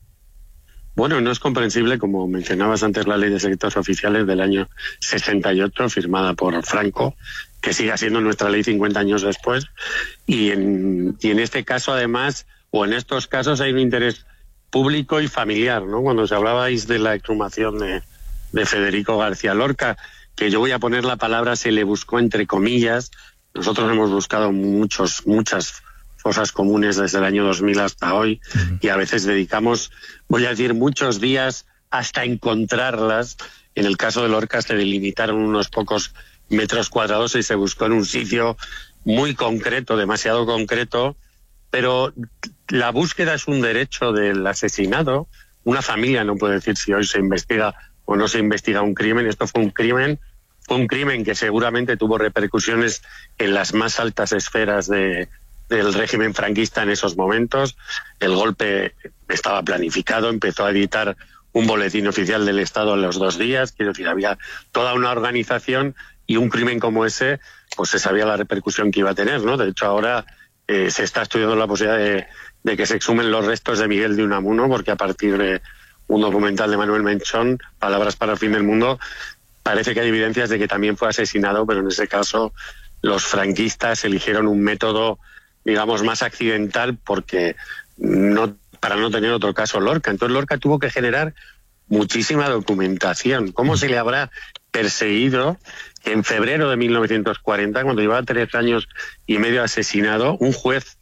Bueno, no es comprensible, como mencionabas antes, la Ley de Secretos Oficiales del año sesenta y ocho, firmada por Franco, que siga siendo nuestra ley cincuenta años después. Y en, y en este caso, además, o en estos casos, hay un interés público y familiar, ¿no? Cuando os hablabais de la exhumación de, de Federico García Lorca, que yo voy a poner la palabra se le buscó entre comillas, nosotros hemos buscado muchos, muchas fosas comunes desde el año dos mil hasta hoy, uh-huh. y a veces dedicamos, voy a decir, muchos días hasta encontrarlas. En el caso de Lorca se delimitaron unos pocos metros cuadrados y se buscó en un sitio muy concreto, demasiado concreto, pero la búsqueda es un derecho del asesinado. Una familia no puede decir si hoy se investiga o no se investiga un crimen. Esto fue un crimen, fue un crimen que seguramente tuvo repercusiones en las más altas esferas de, del régimen franquista en esos momentos. El golpe estaba planificado, empezó a editar un boletín oficial del Estado en los dos días, quiero decir, había toda una organización, y un crimen como ese, pues se sabía la repercusión que iba a tener, ¿no? De hecho, ahora Eh, se está estudiando la posibilidad de, de que se exhumen los restos de Miguel de Unamuno, porque a partir de un documental de Manuel Menchón, Palabras para el fin del mundo, parece que hay evidencias de que también fue asesinado, pero en ese caso los franquistas eligieron un método, digamos, más accidental, porque no, para no tener otro caso Lorca. Entonces Lorca tuvo que generar muchísima documentación. ¿Cómo se le habrá perseguido? En febrero de mil novecientos cuarenta, cuando llevaba tres años y medio asesinado, un juez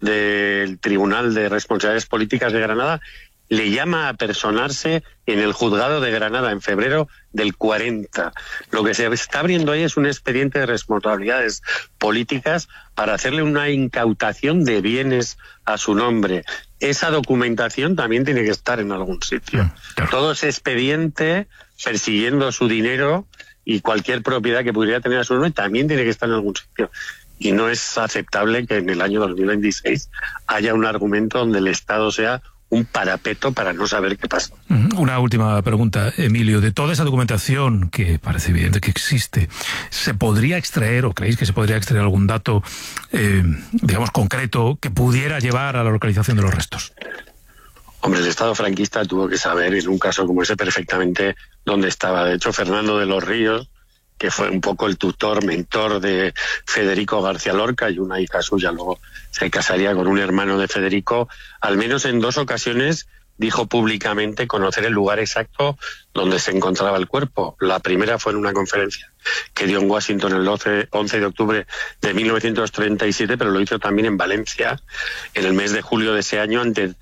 del Tribunal de Responsabilidades Políticas de Granada le llama a personarse en el juzgado de Granada en febrero del cuarenta. Lo que se está abriendo ahí es un expediente de responsabilidades políticas para hacerle una incautación de bienes a su nombre. Esa documentación también tiene que estar en algún sitio. Claro. Todo ese expediente persiguiendo su dinero y cualquier propiedad que pudiera tener a su nombre también tiene que estar en algún sitio. Y no es aceptable que en el año dos mil veintiséis haya un argumento donde el Estado sea un parapeto para no saber qué pasa. Una última pregunta, Emilio. De toda esa documentación, que parece evidente que existe, ¿se podría extraer, o creéis que se podría extraer algún dato, eh, digamos, concreto que pudiera llevar a la localización de los restos? Hombre, el Estado franquista tuvo que saber, en un caso como ese, perfectamente dónde estaba. De hecho, Fernando de los Ríos, que fue un poco el tutor, mentor de Federico García Lorca, y una hija suya luego se casaría con un hermano de Federico, al menos en dos ocasiones dijo públicamente conocer el lugar exacto donde se encontraba el cuerpo. La primera fue en una conferencia que dio en Washington el once de octubre de mil novecientos treinta y siete, pero lo hizo también en Valencia en el mes de julio de ese año ante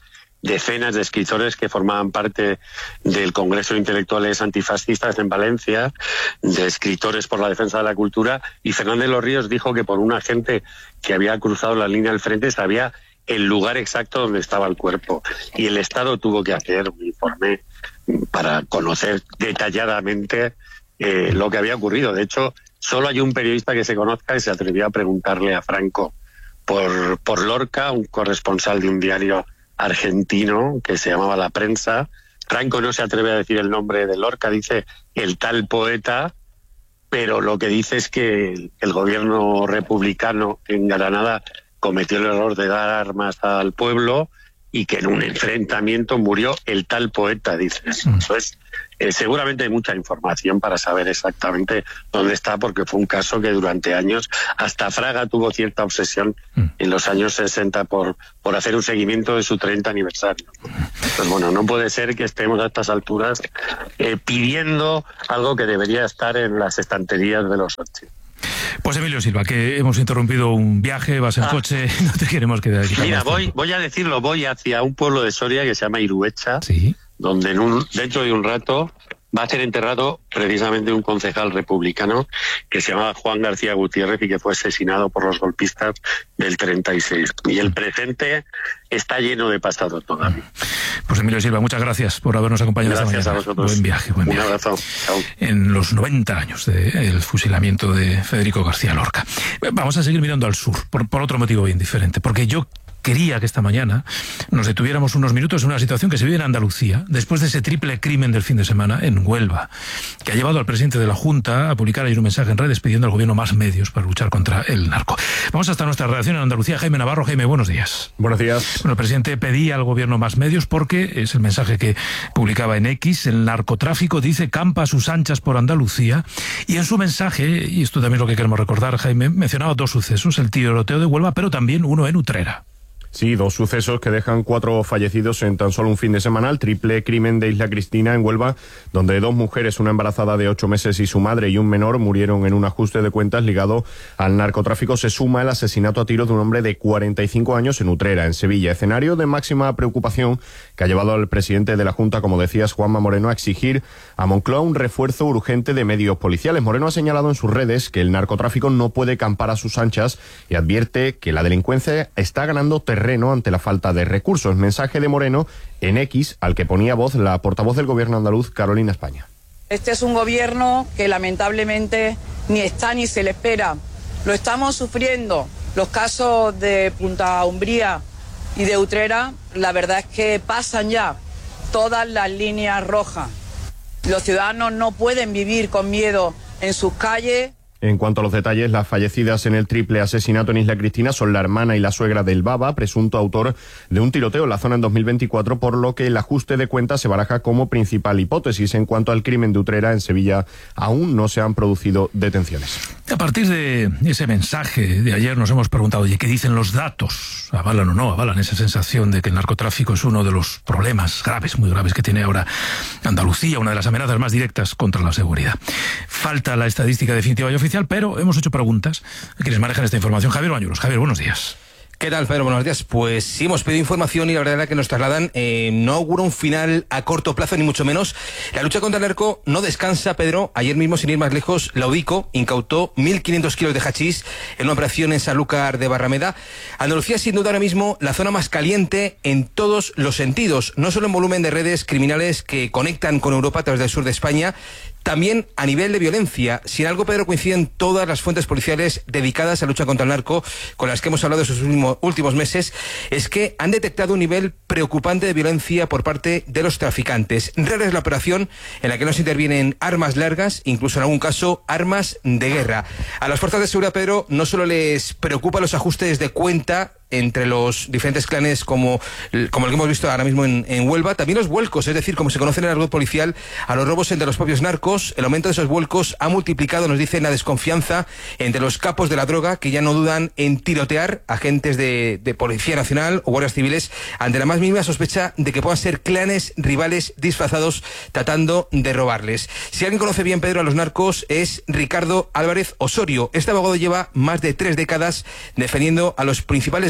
decenas de escritores que formaban parte del Congreso de Intelectuales Antifascistas en Valencia, de escritores por la defensa de la cultura, y Fernández Los Ríos dijo que por un agente que había cruzado la línea al frente sabía el lugar exacto donde estaba el cuerpo. Y el Estado tuvo que hacer un informe para conocer detalladamente eh, lo que había ocurrido. De hecho, solo hay un periodista que se conozca que se atrevió a preguntarle a Franco por, por Lorca, un corresponsal de un diario argentino que se llamaba La Prensa. Franco no se atreve a decir el nombre de Lorca, dice el tal poeta, pero lo que dice es que el, el gobierno republicano en Granada cometió el error de dar armas al pueblo y que en un enfrentamiento murió el tal poeta, dice. Entonces, eh, seguramente hay mucha información para saber exactamente dónde está, porque fue un caso que durante años, hasta Fraga tuvo cierta obsesión mm. en los años sesenta por, por hacer un seguimiento de su treinta aniversario. Pues bueno, no puede ser que estemos a estas alturas eh, pidiendo algo que debería estar en las estanterías de los ochenta. Pues Emilio Silva, que hemos interrumpido un viaje, vas en ah. coche, no te queremos quedar aquí. Mira, voy, voy a decirlo, voy hacia un pueblo de Soria que se llama Iruecha, ¿sí? donde en un, dentro de un rato va a ser enterrado precisamente un concejal republicano que se llamaba Juan García Gutiérrez y que fue asesinado por los golpistas del treinta y seis. Y el presente está lleno de pasado todavía. Pues Emilio Silva, muchas gracias por habernos acompañado gracias esta mañana. A vosotros. Buen viaje, buen viaje. Un abrazo. Chao. En los noventa años del fusilamiento de Federico García Lorca. Vamos a seguir mirando al sur, por, por otro motivo bien diferente, porque yo quería que esta mañana nos detuviéramos unos minutos en una situación que se vive en Andalucía, después de ese triple crimen del fin de semana en Huelva, que ha llevado al presidente de la Junta a publicar ayer un mensaje en redes pidiendo al gobierno más medios para luchar contra el narco. Vamos hasta nuestra redacción en Andalucía. Jaime Navarro. Jaime, buenos días. Buenos días. Bueno, el presidente pedía al gobierno más medios porque, es el mensaje que publicaba en X, el narcotráfico, dice, campa a sus anchas por Andalucía, y en su mensaje, y esto también es lo que queremos recordar, Jaime, mencionaba dos sucesos, el tiroteo de Huelva, pero también uno en Utrera. Sí, dos sucesos que dejan cuatro fallecidos en tan solo un fin de semana. El triple crimen de Isla Cristina en Huelva, donde dos mujeres, una embarazada de ocho meses y su madre y un menor, murieron en un ajuste de cuentas ligado al narcotráfico. Se suma el asesinato a tiros de un hombre de cuarenta y cinco años en Utrera, en Sevilla. Escenario de máxima preocupación que ha llevado al presidente de la Junta, como decías, Juanma Moreno, a exigir a Moncloa un refuerzo urgente de medios policiales. Moreno ha señalado en sus redes que el narcotráfico no puede campar a sus anchas y advierte que la delincuencia está ganando terreno ante la falta de recursos. Mensaje de Moreno en X, al que ponía voz la portavoz del gobierno andaluz, Carolina España. Este es un gobierno que lamentablemente ni está ni se le espera. Lo estamos sufriendo. Los casos de Punta Umbría y de Utrera, la verdad es que pasan ya todas las líneas rojas. Los ciudadanos no pueden vivir con miedo en sus calles. En cuanto a los detalles, las fallecidas en el triple asesinato en Isla Cristina son la hermana y la suegra del Baba, presunto autor de un tiroteo en la zona en dos mil veinticuatro, por lo que el ajuste de cuentas se baraja como principal hipótesis. En cuanto al crimen de Utrera, en Sevilla aún no se han producido detenciones. A partir de ese mensaje de ayer nos hemos preguntado, oye, ¿qué dicen los datos? ¿Avalan o no avalan esa sensación de que el narcotráfico es uno de los problemas graves, muy graves que tiene ahora Andalucía, una de las amenazas más directas contra la seguridad? Falta la estadística definitiva y oficial, pero hemos hecho preguntas a quienes manejan esta información. Javier Bañuelos. Javier, buenos días. ¿Qué tal, Pedro? Buenos días. Pues sí, hemos pedido información y la verdad es que nos trasladan eh, no augura un final a corto plazo, ni mucho menos. La lucha contra el narco no descansa, Pedro. Ayer mismo, sin ir más lejos, la UDICO incautó mil quinientos kilos de hachís en una operación en Sanlúcar de Barrameda. Andalucía es sin duda ahora mismo la zona más caliente en todos los sentidos, no solo en volumen de redes criminales que conectan con Europa a través del sur de España, también a nivel de violencia. Si en algo, Pedro, coinciden todas las fuentes policiales dedicadas a la lucha contra el narco con las que hemos hablado estos últimos, últimos meses, es que han detectado un nivel preocupante de violencia por parte de los traficantes. Rara es la operación en la que no se intervienen armas largas, incluso en algún caso armas de guerra. A las fuerzas de seguridad, Pedro, no solo les preocupan los ajustes de cuenta entre los diferentes clanes como, como el que hemos visto ahora mismo en, en Huelva, también los vuelcos, es decir, como se conoce en el argot policial, a los robos entre los propios narcos. El aumento de esos vuelcos ha multiplicado, nos dicen, la desconfianza entre los capos de la droga, que ya no dudan en tirotear agentes de, de Policía Nacional o guardias civiles ante la más mínima sospecha de que puedan ser clanes rivales disfrazados tratando de robarles. Si alguien conoce bien, Pedro, a los narcos es Ricardo Álvarez Osorio. Este abogado lleva más de tres décadas defendiendo a los principales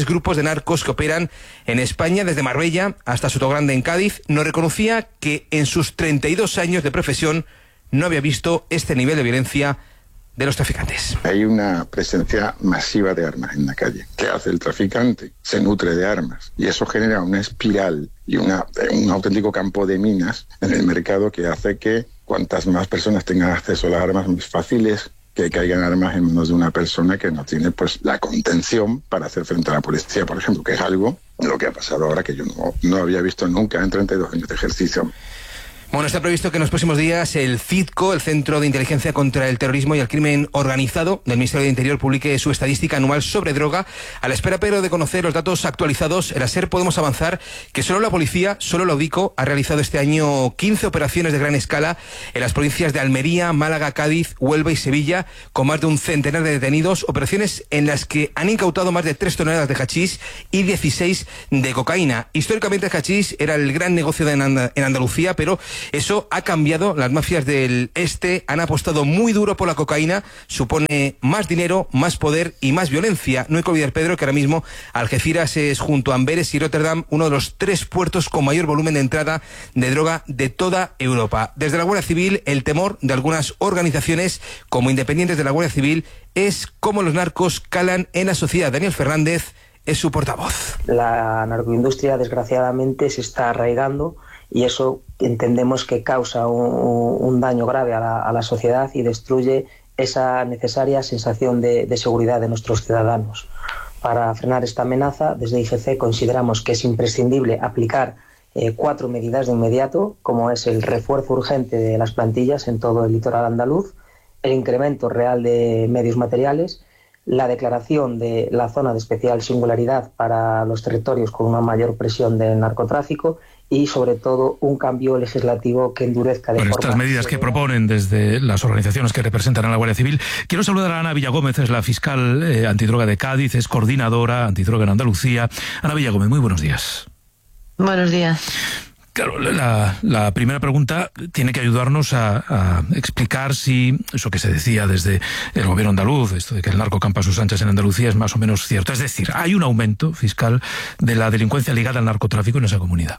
tres grupos de narcos que operan en España, desde Marbella hasta Sotogrande en Cádiz, nos reconocía que en sus treinta y dos años de profesión no había visto este nivel de violencia de los traficantes. Hay una presencia masiva de armas en la calle. ¿Qué hace el traficante? Se nutre de armas y eso genera una espiral y una, un auténtico campo de minas en el mercado que hace que cuantas más personas tengan acceso a las armas, más fácil es que caigan armas en manos de una persona que no tiene pues la contención para hacer frente a la policía, por ejemplo, que es algo lo que ha pasado ahora que yo no, no había visto nunca en treinta y dos años de ejercicio. Bueno, está previsto que en los próximos días el CIDCO, el Centro de Inteligencia contra el Terrorismo y el Crimen Organizado del Ministerio de Interior, publique su estadística anual sobre droga. A la espera, pero, de conocer los datos actualizados, en la SER podemos avanzar que solo la policía, solo la UDICO, ha realizado este año quince operaciones de gran escala en las provincias de Almería, Málaga, Cádiz, Huelva y Sevilla, con más de un centenar de detenidos, operaciones en las que han incautado más de tres toneladas de hachís y dieciséis de cocaína. Históricamente el hachís era el gran negocio de en Andalucía, pero eso ha cambiado. Las mafias del este han apostado muy duro por la cocaína. Supone más dinero, más poder y más violencia. No hay que olvidar, Pedro, que ahora mismo Algeciras es, junto a Amberes y Rotterdam, uno de los tres puertos con mayor volumen de entrada de droga de toda Europa. Desde la Guardia Civil, el temor de algunas organizaciones como Independientes de la Guardia Civil es cómo los narcos calan en la sociedad. Daniel Fernández es su portavoz. La narcoindustria, desgraciadamente, se está arraigando y eso entendemos que causa un, un daño grave a la, a la sociedad y destruye esa necesaria sensación de, de seguridad de nuestros ciudadanos. Para frenar esta amenaza, desde I G C consideramos que es imprescindible aplicar eh, cuatro medidas de inmediato, como es el refuerzo urgente de las plantillas en todo el litoral andaluz, el incremento real de medios materiales, la declaración de la zona de especial singularidad para los territorios con una mayor presión del narcotráfico y, sobre todo, un cambio legislativo que endurezca de bueno, forma... estas medidas que proponen desde las organizaciones que representan a la Guardia Civil. Quiero saludar a Ana Villagómez, es la fiscal eh, antidroga de Cádiz, es coordinadora antidroga en Andalucía. Ana Villagómez, muy buenos días. Buenos días. Claro, la, la primera pregunta tiene que ayudarnos a, a explicar si eso que se decía desde el gobierno andaluz, esto de que el narco campa a sus anchas en Andalucía, es más o menos cierto. Es decir, hay un aumento fiscal de la delincuencia ligada al narcotráfico en esa comunidad.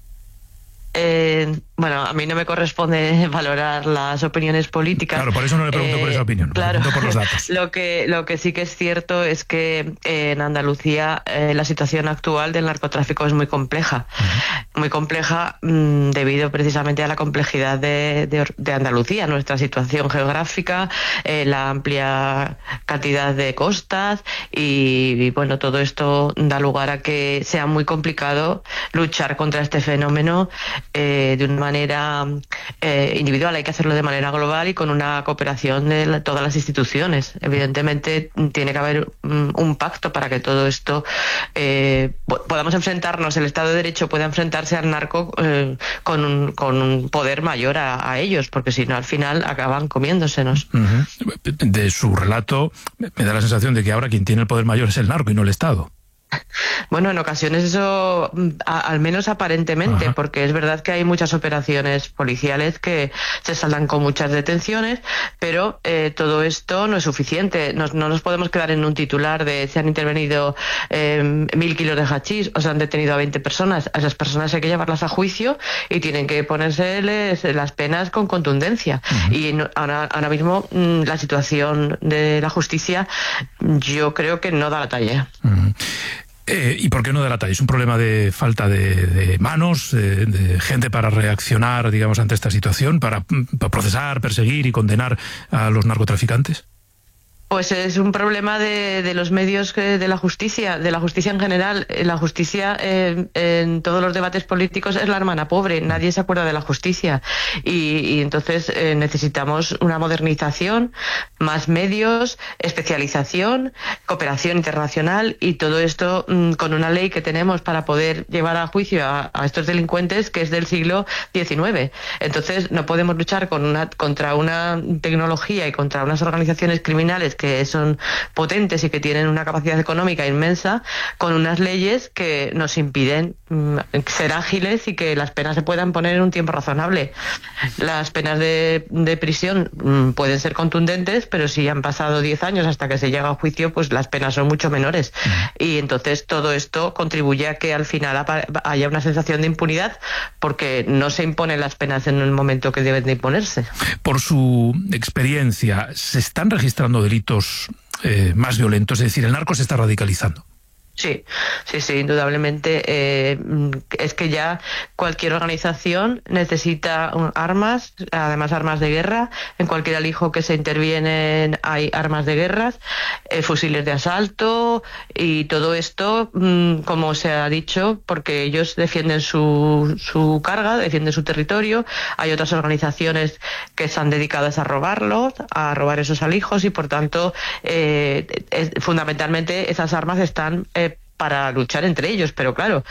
Eh, bueno, a mí no me corresponde valorar las opiniones políticas. Claro, por eso no le pregunto eh, por esa opinión, claro, le pregunto por los datos. Lo que, lo que sí que es cierto es que eh, en Andalucía eh, la situación actual del narcotráfico es muy compleja. Uh-huh. Muy compleja mmm, debido precisamente a la complejidad de, de, de Andalucía, nuestra situación geográfica, eh, la amplia cantidad de costas y, y bueno, todo esto da lugar a que sea muy complicado luchar contra este fenómeno Eh, de una manera eh, individual. Hay que hacerlo de manera global y con una cooperación de la, todas las instituciones. Evidentemente tiene que haber un, un pacto para que todo esto eh, podamos enfrentarnos, el Estado de Derecho pueda enfrentarse al narco eh, con, un, con un poder mayor a, a ellos, porque si no al final acaban comiéndosenos. Uh-huh. De su relato me da la sensación de que ahora quien tiene el poder mayor es el narco y no el Estado. Bueno, en ocasiones eso, a, al menos aparentemente, Ajá. porque es verdad que hay muchas operaciones policiales que se saldan con muchas detenciones, pero eh, todo esto no es suficiente. Nos, no nos podemos quedar en un titular de se han intervenido eh, mil kilos de hachís o se han detenido a veinte personas. A esas personas hay que llevarlas a juicio y tienen que ponérseles las penas con contundencia. Uh-huh. Y no, ahora, ahora mismo la situación de la justicia yo creo que no da la talla. Uh-huh. Eh, ¿Y por qué no da la talla? ¿Es un problema de falta de, de manos, de, de gente para reaccionar, digamos, ante esta situación, para, para procesar, perseguir y condenar a los narcotraficantes? Pues es un problema de, de los medios de la justicia, de la justicia en general. La justicia eh, en todos los debates políticos es la hermana pobre, nadie se acuerda de la justicia. Y, y entonces eh, necesitamos una modernización, más medios, especialización, cooperación internacional y todo esto mmm, con una ley que tenemos para poder llevar a juicio a, a estos delincuentes que es del siglo diecinueve. Entonces no podemos luchar con una, contra una tecnología y contra unas organizaciones criminales que que son potentes y que tienen una capacidad económica inmensa, con unas leyes que nos impiden mm, ser ágiles y que las penas se puedan poner en un tiempo razonable. Las penas de, de prisión mm, pueden ser contundentes, pero si han pasado diez años hasta que se llega a juicio, pues las penas son mucho menores. Y entonces todo esto contribuye a que al final haya una sensación de impunidad, porque no se imponen las penas en el momento que deben de imponerse. Por su experiencia, ¿se están registrando delitos eh, más violentos? Es decir, ¿el narco se está radicalizando? Sí, sí, sí, indudablemente. Eh, es que ya cualquier organización necesita armas, además armas de guerra. En cualquier alijo que se intervienen hay armas de guerra, eh, fusiles de asalto y todo esto, mmm, como se ha dicho, porque ellos defienden su, su carga, defienden su territorio. Hay otras organizaciones que están dedicadas a robarlos, a robar esos alijos y, por tanto, eh, es, fundamentalmente esas armas están eh, para luchar entre ellos, pero claro,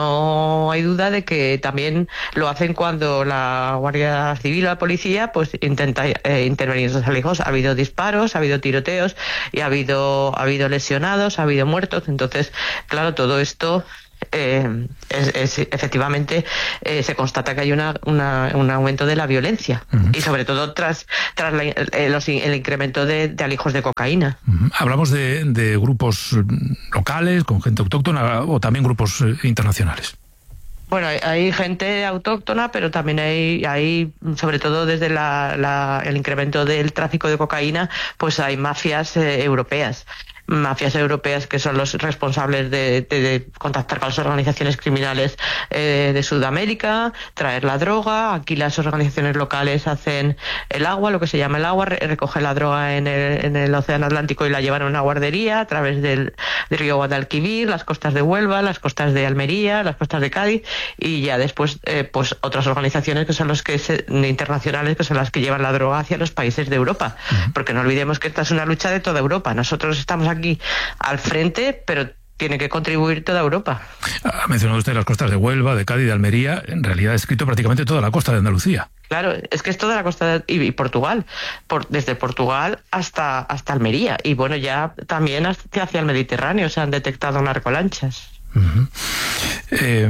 no hay duda de que también lo hacen cuando la Guardia Civil o la policía pues intenta eh, intervenir en esos alijos. Ha habido disparos, ha habido tiroteos y ha habido, ha habido lesionados, ha habido muertos. Entonces, claro, todo esto Eh, es, es, efectivamente eh, se constata que hay una, una, un aumento de la violencia. Uh-huh. Y sobre todo tras, tras la, eh, los, el incremento de, de alijos de cocaína. Uh-huh. Hablamos de, de grupos locales con gente autóctona o también grupos eh, internacionales. Bueno, hay, hay gente autóctona, pero también hay, hay sobre todo desde la, la, el incremento del tráfico de cocaína, pues hay mafias eh, europeas. Mafias europeas que son los responsables de, de, de contactar con las organizaciones criminales eh, de Sudamérica, traer la droga. Aquí las organizaciones locales hacen el agua, lo que se llama el agua, recogen la droga en el, en el Océano Atlántico y la llevan a una guardería a través del, del río Guadalquivir, las costas de Huelva, las costas de Almería, las costas de Cádiz, y ya después eh, pues otras organizaciones que son los que se, internacionales que son las que llevan la droga hacia los países de Europa. Uh-huh. Porque no olvidemos que esta es una lucha de toda Europa. Nosotros estamos aquí al frente, pero tiene que contribuir toda Europa. Ha mencionado usted las costas de Huelva, de Cádiz, de Almería. En realidad ha escrito prácticamente toda la costa de Andalucía. Claro, es que es toda la costa de, y, y Portugal, por, desde Portugal hasta, hasta Almería. Y bueno, ya también hacia, hacia el Mediterráneo se han detectado narcolanchas. Uh-huh. Eh...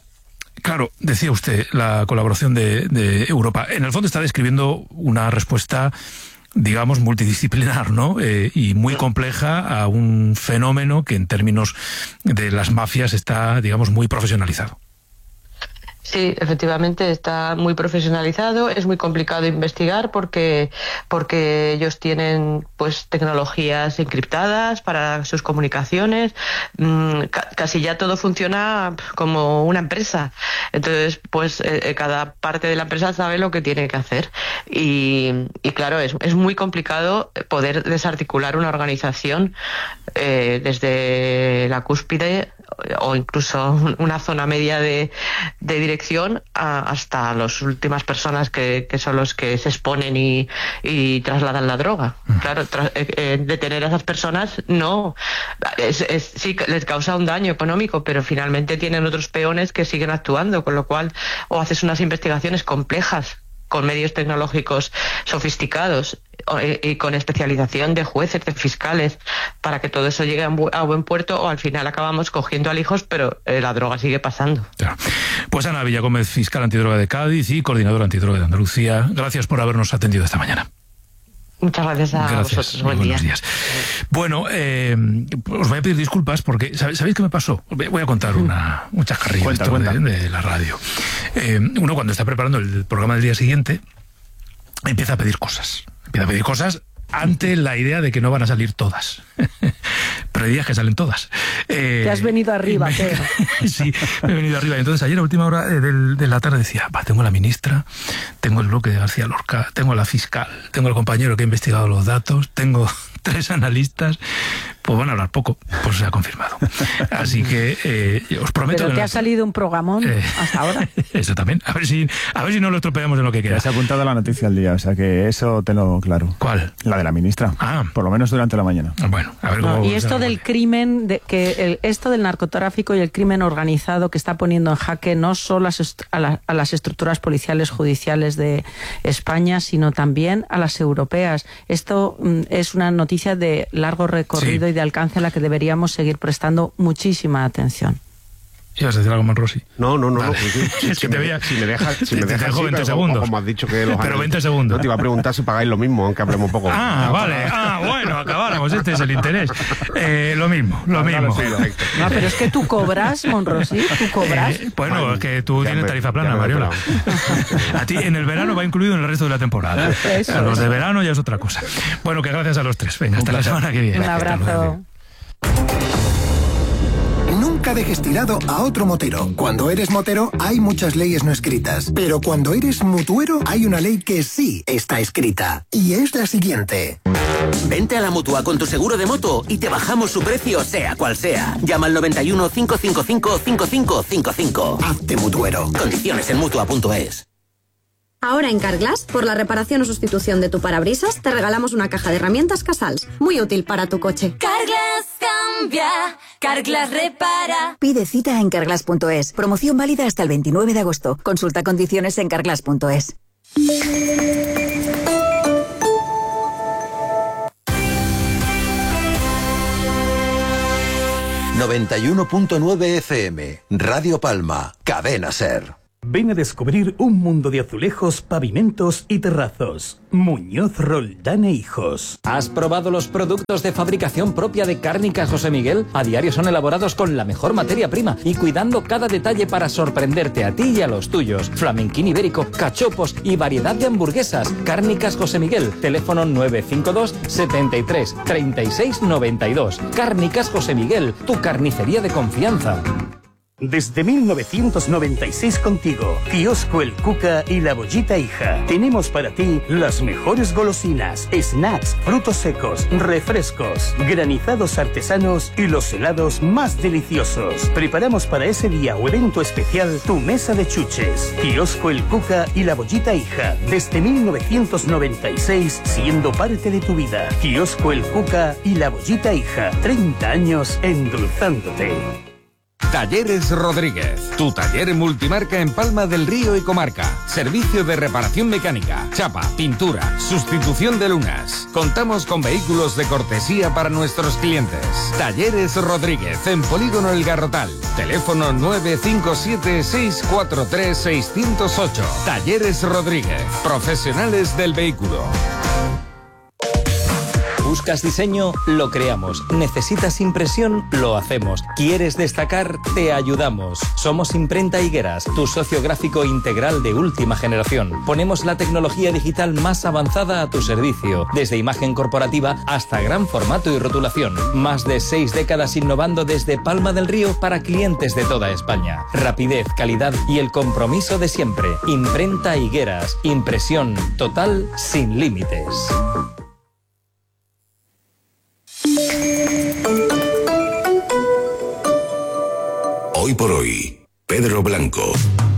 Claro, decía usted, la colaboración de, de Europa. En el fondo está describiendo una respuesta, digamos, multidisciplinar, ¿no? Eh, y muy compleja a un fenómeno que en términos de las mafias está, digamos, muy profesionalizado. Sí, efectivamente está muy profesionalizado, es muy complicado investigar porque porque ellos tienen pues tecnologías encriptadas para sus comunicaciones, mmm, ca- casi ya todo funciona como una empresa, entonces pues eh, cada parte de la empresa sabe lo que tiene que hacer y, y claro, es, es muy complicado poder desarticular una organización eh, desde la cúspide o incluso una zona media de, de dirección a, hasta las últimas personas que, que son los que se exponen y, y trasladan la droga. Uh-huh. Claro, tra- eh, detener a esas personas no, es, es, sí les causa un daño económico, pero finalmente tienen otros peones que siguen actuando, con lo cual o haces unas investigaciones complejas con medios tecnológicos sofisticados y con especialización de jueces, de fiscales, para que todo eso llegue a buen puerto, o al final acabamos cogiendo alijos, pero eh, la droga sigue pasando. Claro. Pues Ana Villagómez, fiscal antidroga de Cádiz y coordinadora antidroga de Andalucía, gracias por habernos atendido esta mañana. Muchas gracias a gracias, vosotros. Buen buenos día. días. Bueno, eh, os voy a pedir disculpas porque ¿sabéis qué me pasó? Voy a contar una, un chascarrillo Cuenta, cuenta. De, de la radio. Eh, uno cuando está preparando el programa del día siguiente empieza a pedir cosas. Empieza a pedir cosas ante la idea de que no van a salir todas. Pero hay días que salen todas. Eh, Te has venido arriba, me, Pedro. Sí, me he venido arriba. Entonces ayer a última hora de, de, de la tarde decía, va, tengo a la ministra, tengo el bloque de García Lorca, tengo a la fiscal, tengo al compañero que ha investigado los datos, tengo tres analistas, pues van a hablar poco, pues se ha confirmado. Así que eh, os prometo... Pero que te no... ha salido un programón eh, hasta ahora. Eso también. A ver si, a ver si no lo estropeamos en lo que queda. Se ha apuntado la noticia al día, o sea que eso tenlo claro. ¿Cuál? La de la ministra. Ah. Por lo menos durante la mañana. Bueno, a ver cómo... No, y esto del crimen, de, que el, esto del narcotráfico y el crimen organizado que está poniendo en jaque no solo a, la, a las estructuras policiales judiciales de España, sino también a las europeas. Esto mm, es una noticia de largo recorrido sí. y de alcance a la que deberíamos seguir prestando muchísima atención. ¿Ibas a decir algo, Monrossi? No, no, no. Vale. no pues, sí, es que te veía... Si me dejas... Si me te dejas dejo sí, veinte pero, segundos. Como has dicho que los Pero años, veinte segundos. No te iba a preguntar si pagáis lo mismo, aunque hablemos poco. Ah, vale. Ah, bueno, acabáramos. Este es el interés. Eh, lo mismo, lo ah, mismo. No, pero es que tú cobras, Monrossi, tú cobras. Eh, bueno, es que tú tienes tarifa plana, Mariola. A ti en el verano va incluido en el resto de la temporada. Eso. A los de verano ya es otra cosa. Bueno, que gracias a los tres. Venga, hasta la semana que viene. Un abrazo. Nunca dejes tirado a otro motero. Cuando eres motero hay muchas leyes no escritas, pero cuando eres mutuero hay una ley que sí está escrita, y es la siguiente. Vente a la Mutua con tu seguro de moto y te bajamos su precio sea cual sea. Llama al noventa y uno, cinco cinco cinco, cinco cinco cinco cinco. Hazte mutuero. Condiciones en mutua punto es. Ahora en Carglass, por la reparación o sustitución de tu parabrisas, te regalamos una caja de herramientas Casals, muy útil para tu coche. Carglass cambia, Carglass repara. Pide cita en carglass punto es. Promoción válida hasta el veintinueve de agosto. Consulta condiciones en carglass punto es. noventa y uno punto nueve F M, Radio Palma, Cadena Ser. Ven a descubrir un mundo de azulejos, pavimentos y terrazos. Muñoz Roldán e Hijos. ¿Has probado los productos de fabricación propia de Cárnicas José Miguel? A diario son elaborados con la mejor materia prima y cuidando cada detalle para sorprenderte a ti y a los tuyos. Flamenquín ibérico, cachopos y variedad de hamburguesas. Cárnicas José Miguel. Teléfono nueve cinco dos, setenta y tres, treinta y seis, noventa y dos. Cárnicas José Miguel, tu carnicería de confianza. Desde mil novecientos noventa y seis contigo, Kiosco El Cuca y La Bollita Hija. Tenemos para ti las mejores golosinas, snacks, frutos secos, refrescos, granizados artesanos y los helados más deliciosos. Preparamos para ese día o evento especial tu mesa de chuches. Kiosco El Cuca y La Bollita Hija. Desde mil novecientos noventa y seis, siendo parte de tu vida. Kiosco El Cuca y La Bollita Hija. treinta años endulzándote. Talleres Rodríguez, tu taller multimarca en Palma del Río y comarca. Servicio de reparación mecánica, chapa, pintura, sustitución de lunas. Contamos con vehículos de cortesía para nuestros clientes. Talleres Rodríguez, en Polígono El Garrotal. Teléfono nueve cinco siete, seis cuatro tres, seis cero ocho. Talleres Rodríguez, profesionales del vehículo. ¿Buscas diseño? Lo creamos. ¿Necesitas impresión? Lo hacemos. ¿Quieres destacar? Te ayudamos. Somos Imprenta Higueras, tu socio gráfico integral de última generación. Ponemos la tecnología digital más avanzada a tu servicio, desde imagen corporativa hasta gran formato y rotulación. Más de seis décadas innovando desde Palma del Río para clientes de toda España. Rapidez, calidad y el compromiso de siempre. Imprenta Higueras. Impresión total sin límites. Hoy por hoy, Pedro Blanco.